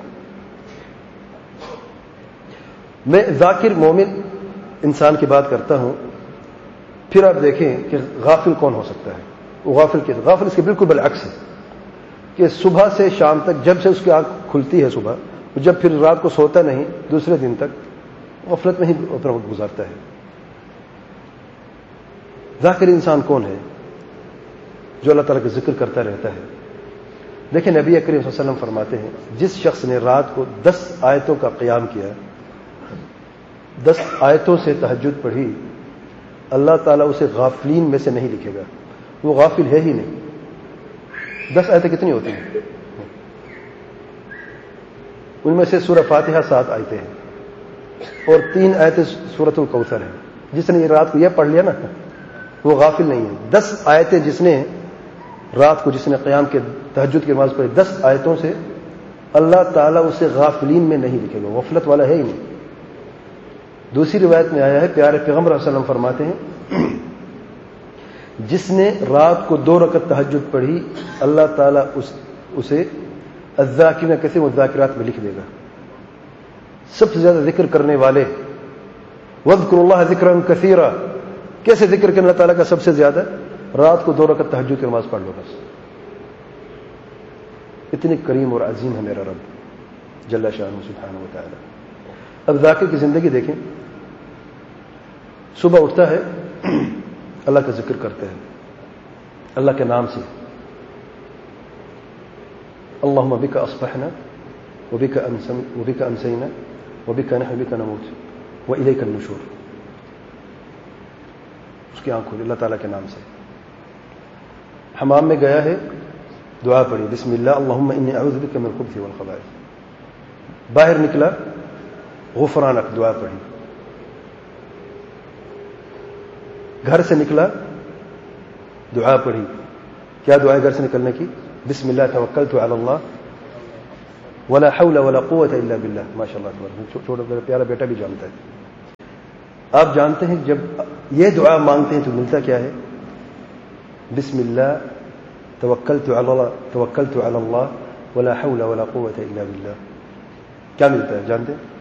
میں ذاکر مومن انسان کی بات کرتا ہوں. پھر آپ دیکھیں کہ غافل کون ہو سکتا ہے. وہ غافل اس کے بالکل بالعکس ہے کہ صبح سے شام تک جب سے اس کی آنکھ کھلتی ہے صبح، جب پھر رات کو سوتا نہیں دوسرے دن تک غفلت میں ہی اپنا وقت گزارتا ہے. ذاکر انسان کون ہے؟ جو اللہ تعالیٰ کا ذکر کرتا رہتا ہے. دیکھیں نبی کریم صلی اللہ علیہ وسلم فرماتے ہیں جس شخص نے رات کو 10 آیتوں کا قیام کیا، 10 آیتوں سے تہجد پڑھی، اللہ تعالیٰ اسے غافلین میں سے نہیں لکھے گا. وہ غافل ہے ہی نہیں. 10 آیتیں کتنی ہوتی ہیں؟ ان میں سے سورہ فاتحہ 7 آیتیں ہیں اور 3 آیتیں سورۃ الکوثر ہیں. جس نے یہ رات کو یہ پڑھ لیا نا وہ غافل نہیں ہے. 10 آیتیں جس نے رات کو جس نے قیام کے تہجد کی نماز پڑھی، 10 آیتوں سے اللہ تعالیٰ اسے غافلین میں نہیں لکھے گا. غفلت والا ہے ہی نہیں. دوسری روایت میں آیا ہے پیارے پیغمبر صلی اللہ علیہ وسلم فرماتے ہیں جس نے رات کو 2 رکعت تہجد پڑھی اللہ تعالیٰ اسے الذاکرین کثیر والذاکرات میں لکھ دے گا. سب سے زیادہ ذکر کرنے والے، واذکروا اللہ ذکرا کثیرا. کیسے ذکر کرنا اللہ تعالیٰ کا سب سے زیادہ؟ رات کو 2 رکعت تہجد کی نماز پڑھ لو بس. اتنی کریم اور عظیم ہے میرا رب جل شانہ سبحانہ و تعالی. اب ذاکر کی زندگی دیکھیں، صبح اٹھتا ہے اللہ کا ذکر کرتا ہے، اللہ کے نام سے، اللہم بک اصبحنا وبک امسینا وبک نحیا وبک نموت والیک النشور. اس کی آنکھ کھولی اللہ تعالیٰ کے نام سے. حمام میں گیا ہے، دعا پڑھی بسم اللہ اللہم انی اعوذ بک من الخبث والخبائث. باہر نکلا غفرانک دعا پڑھی. گھر سے نکلا دعا پڑھی کیا دعائیں گھر سے نکلنے کی؟ بسم اللہ توکلت علی اللہ ولا حول ولا قوت الا باللہ. ماشاء اللہ تبارک. چھوٹا میرا پیارا بیٹا بھی جانتا ہے. آپ جانتے ہیں جب یہ دعا مانگتے ہیں تو ملتا کیا ہے؟ بسم اللہ توکلت علی اللہ ولا حول ولا قوت الا باللہ. کیا ملتا ہے جانتے ہیں؟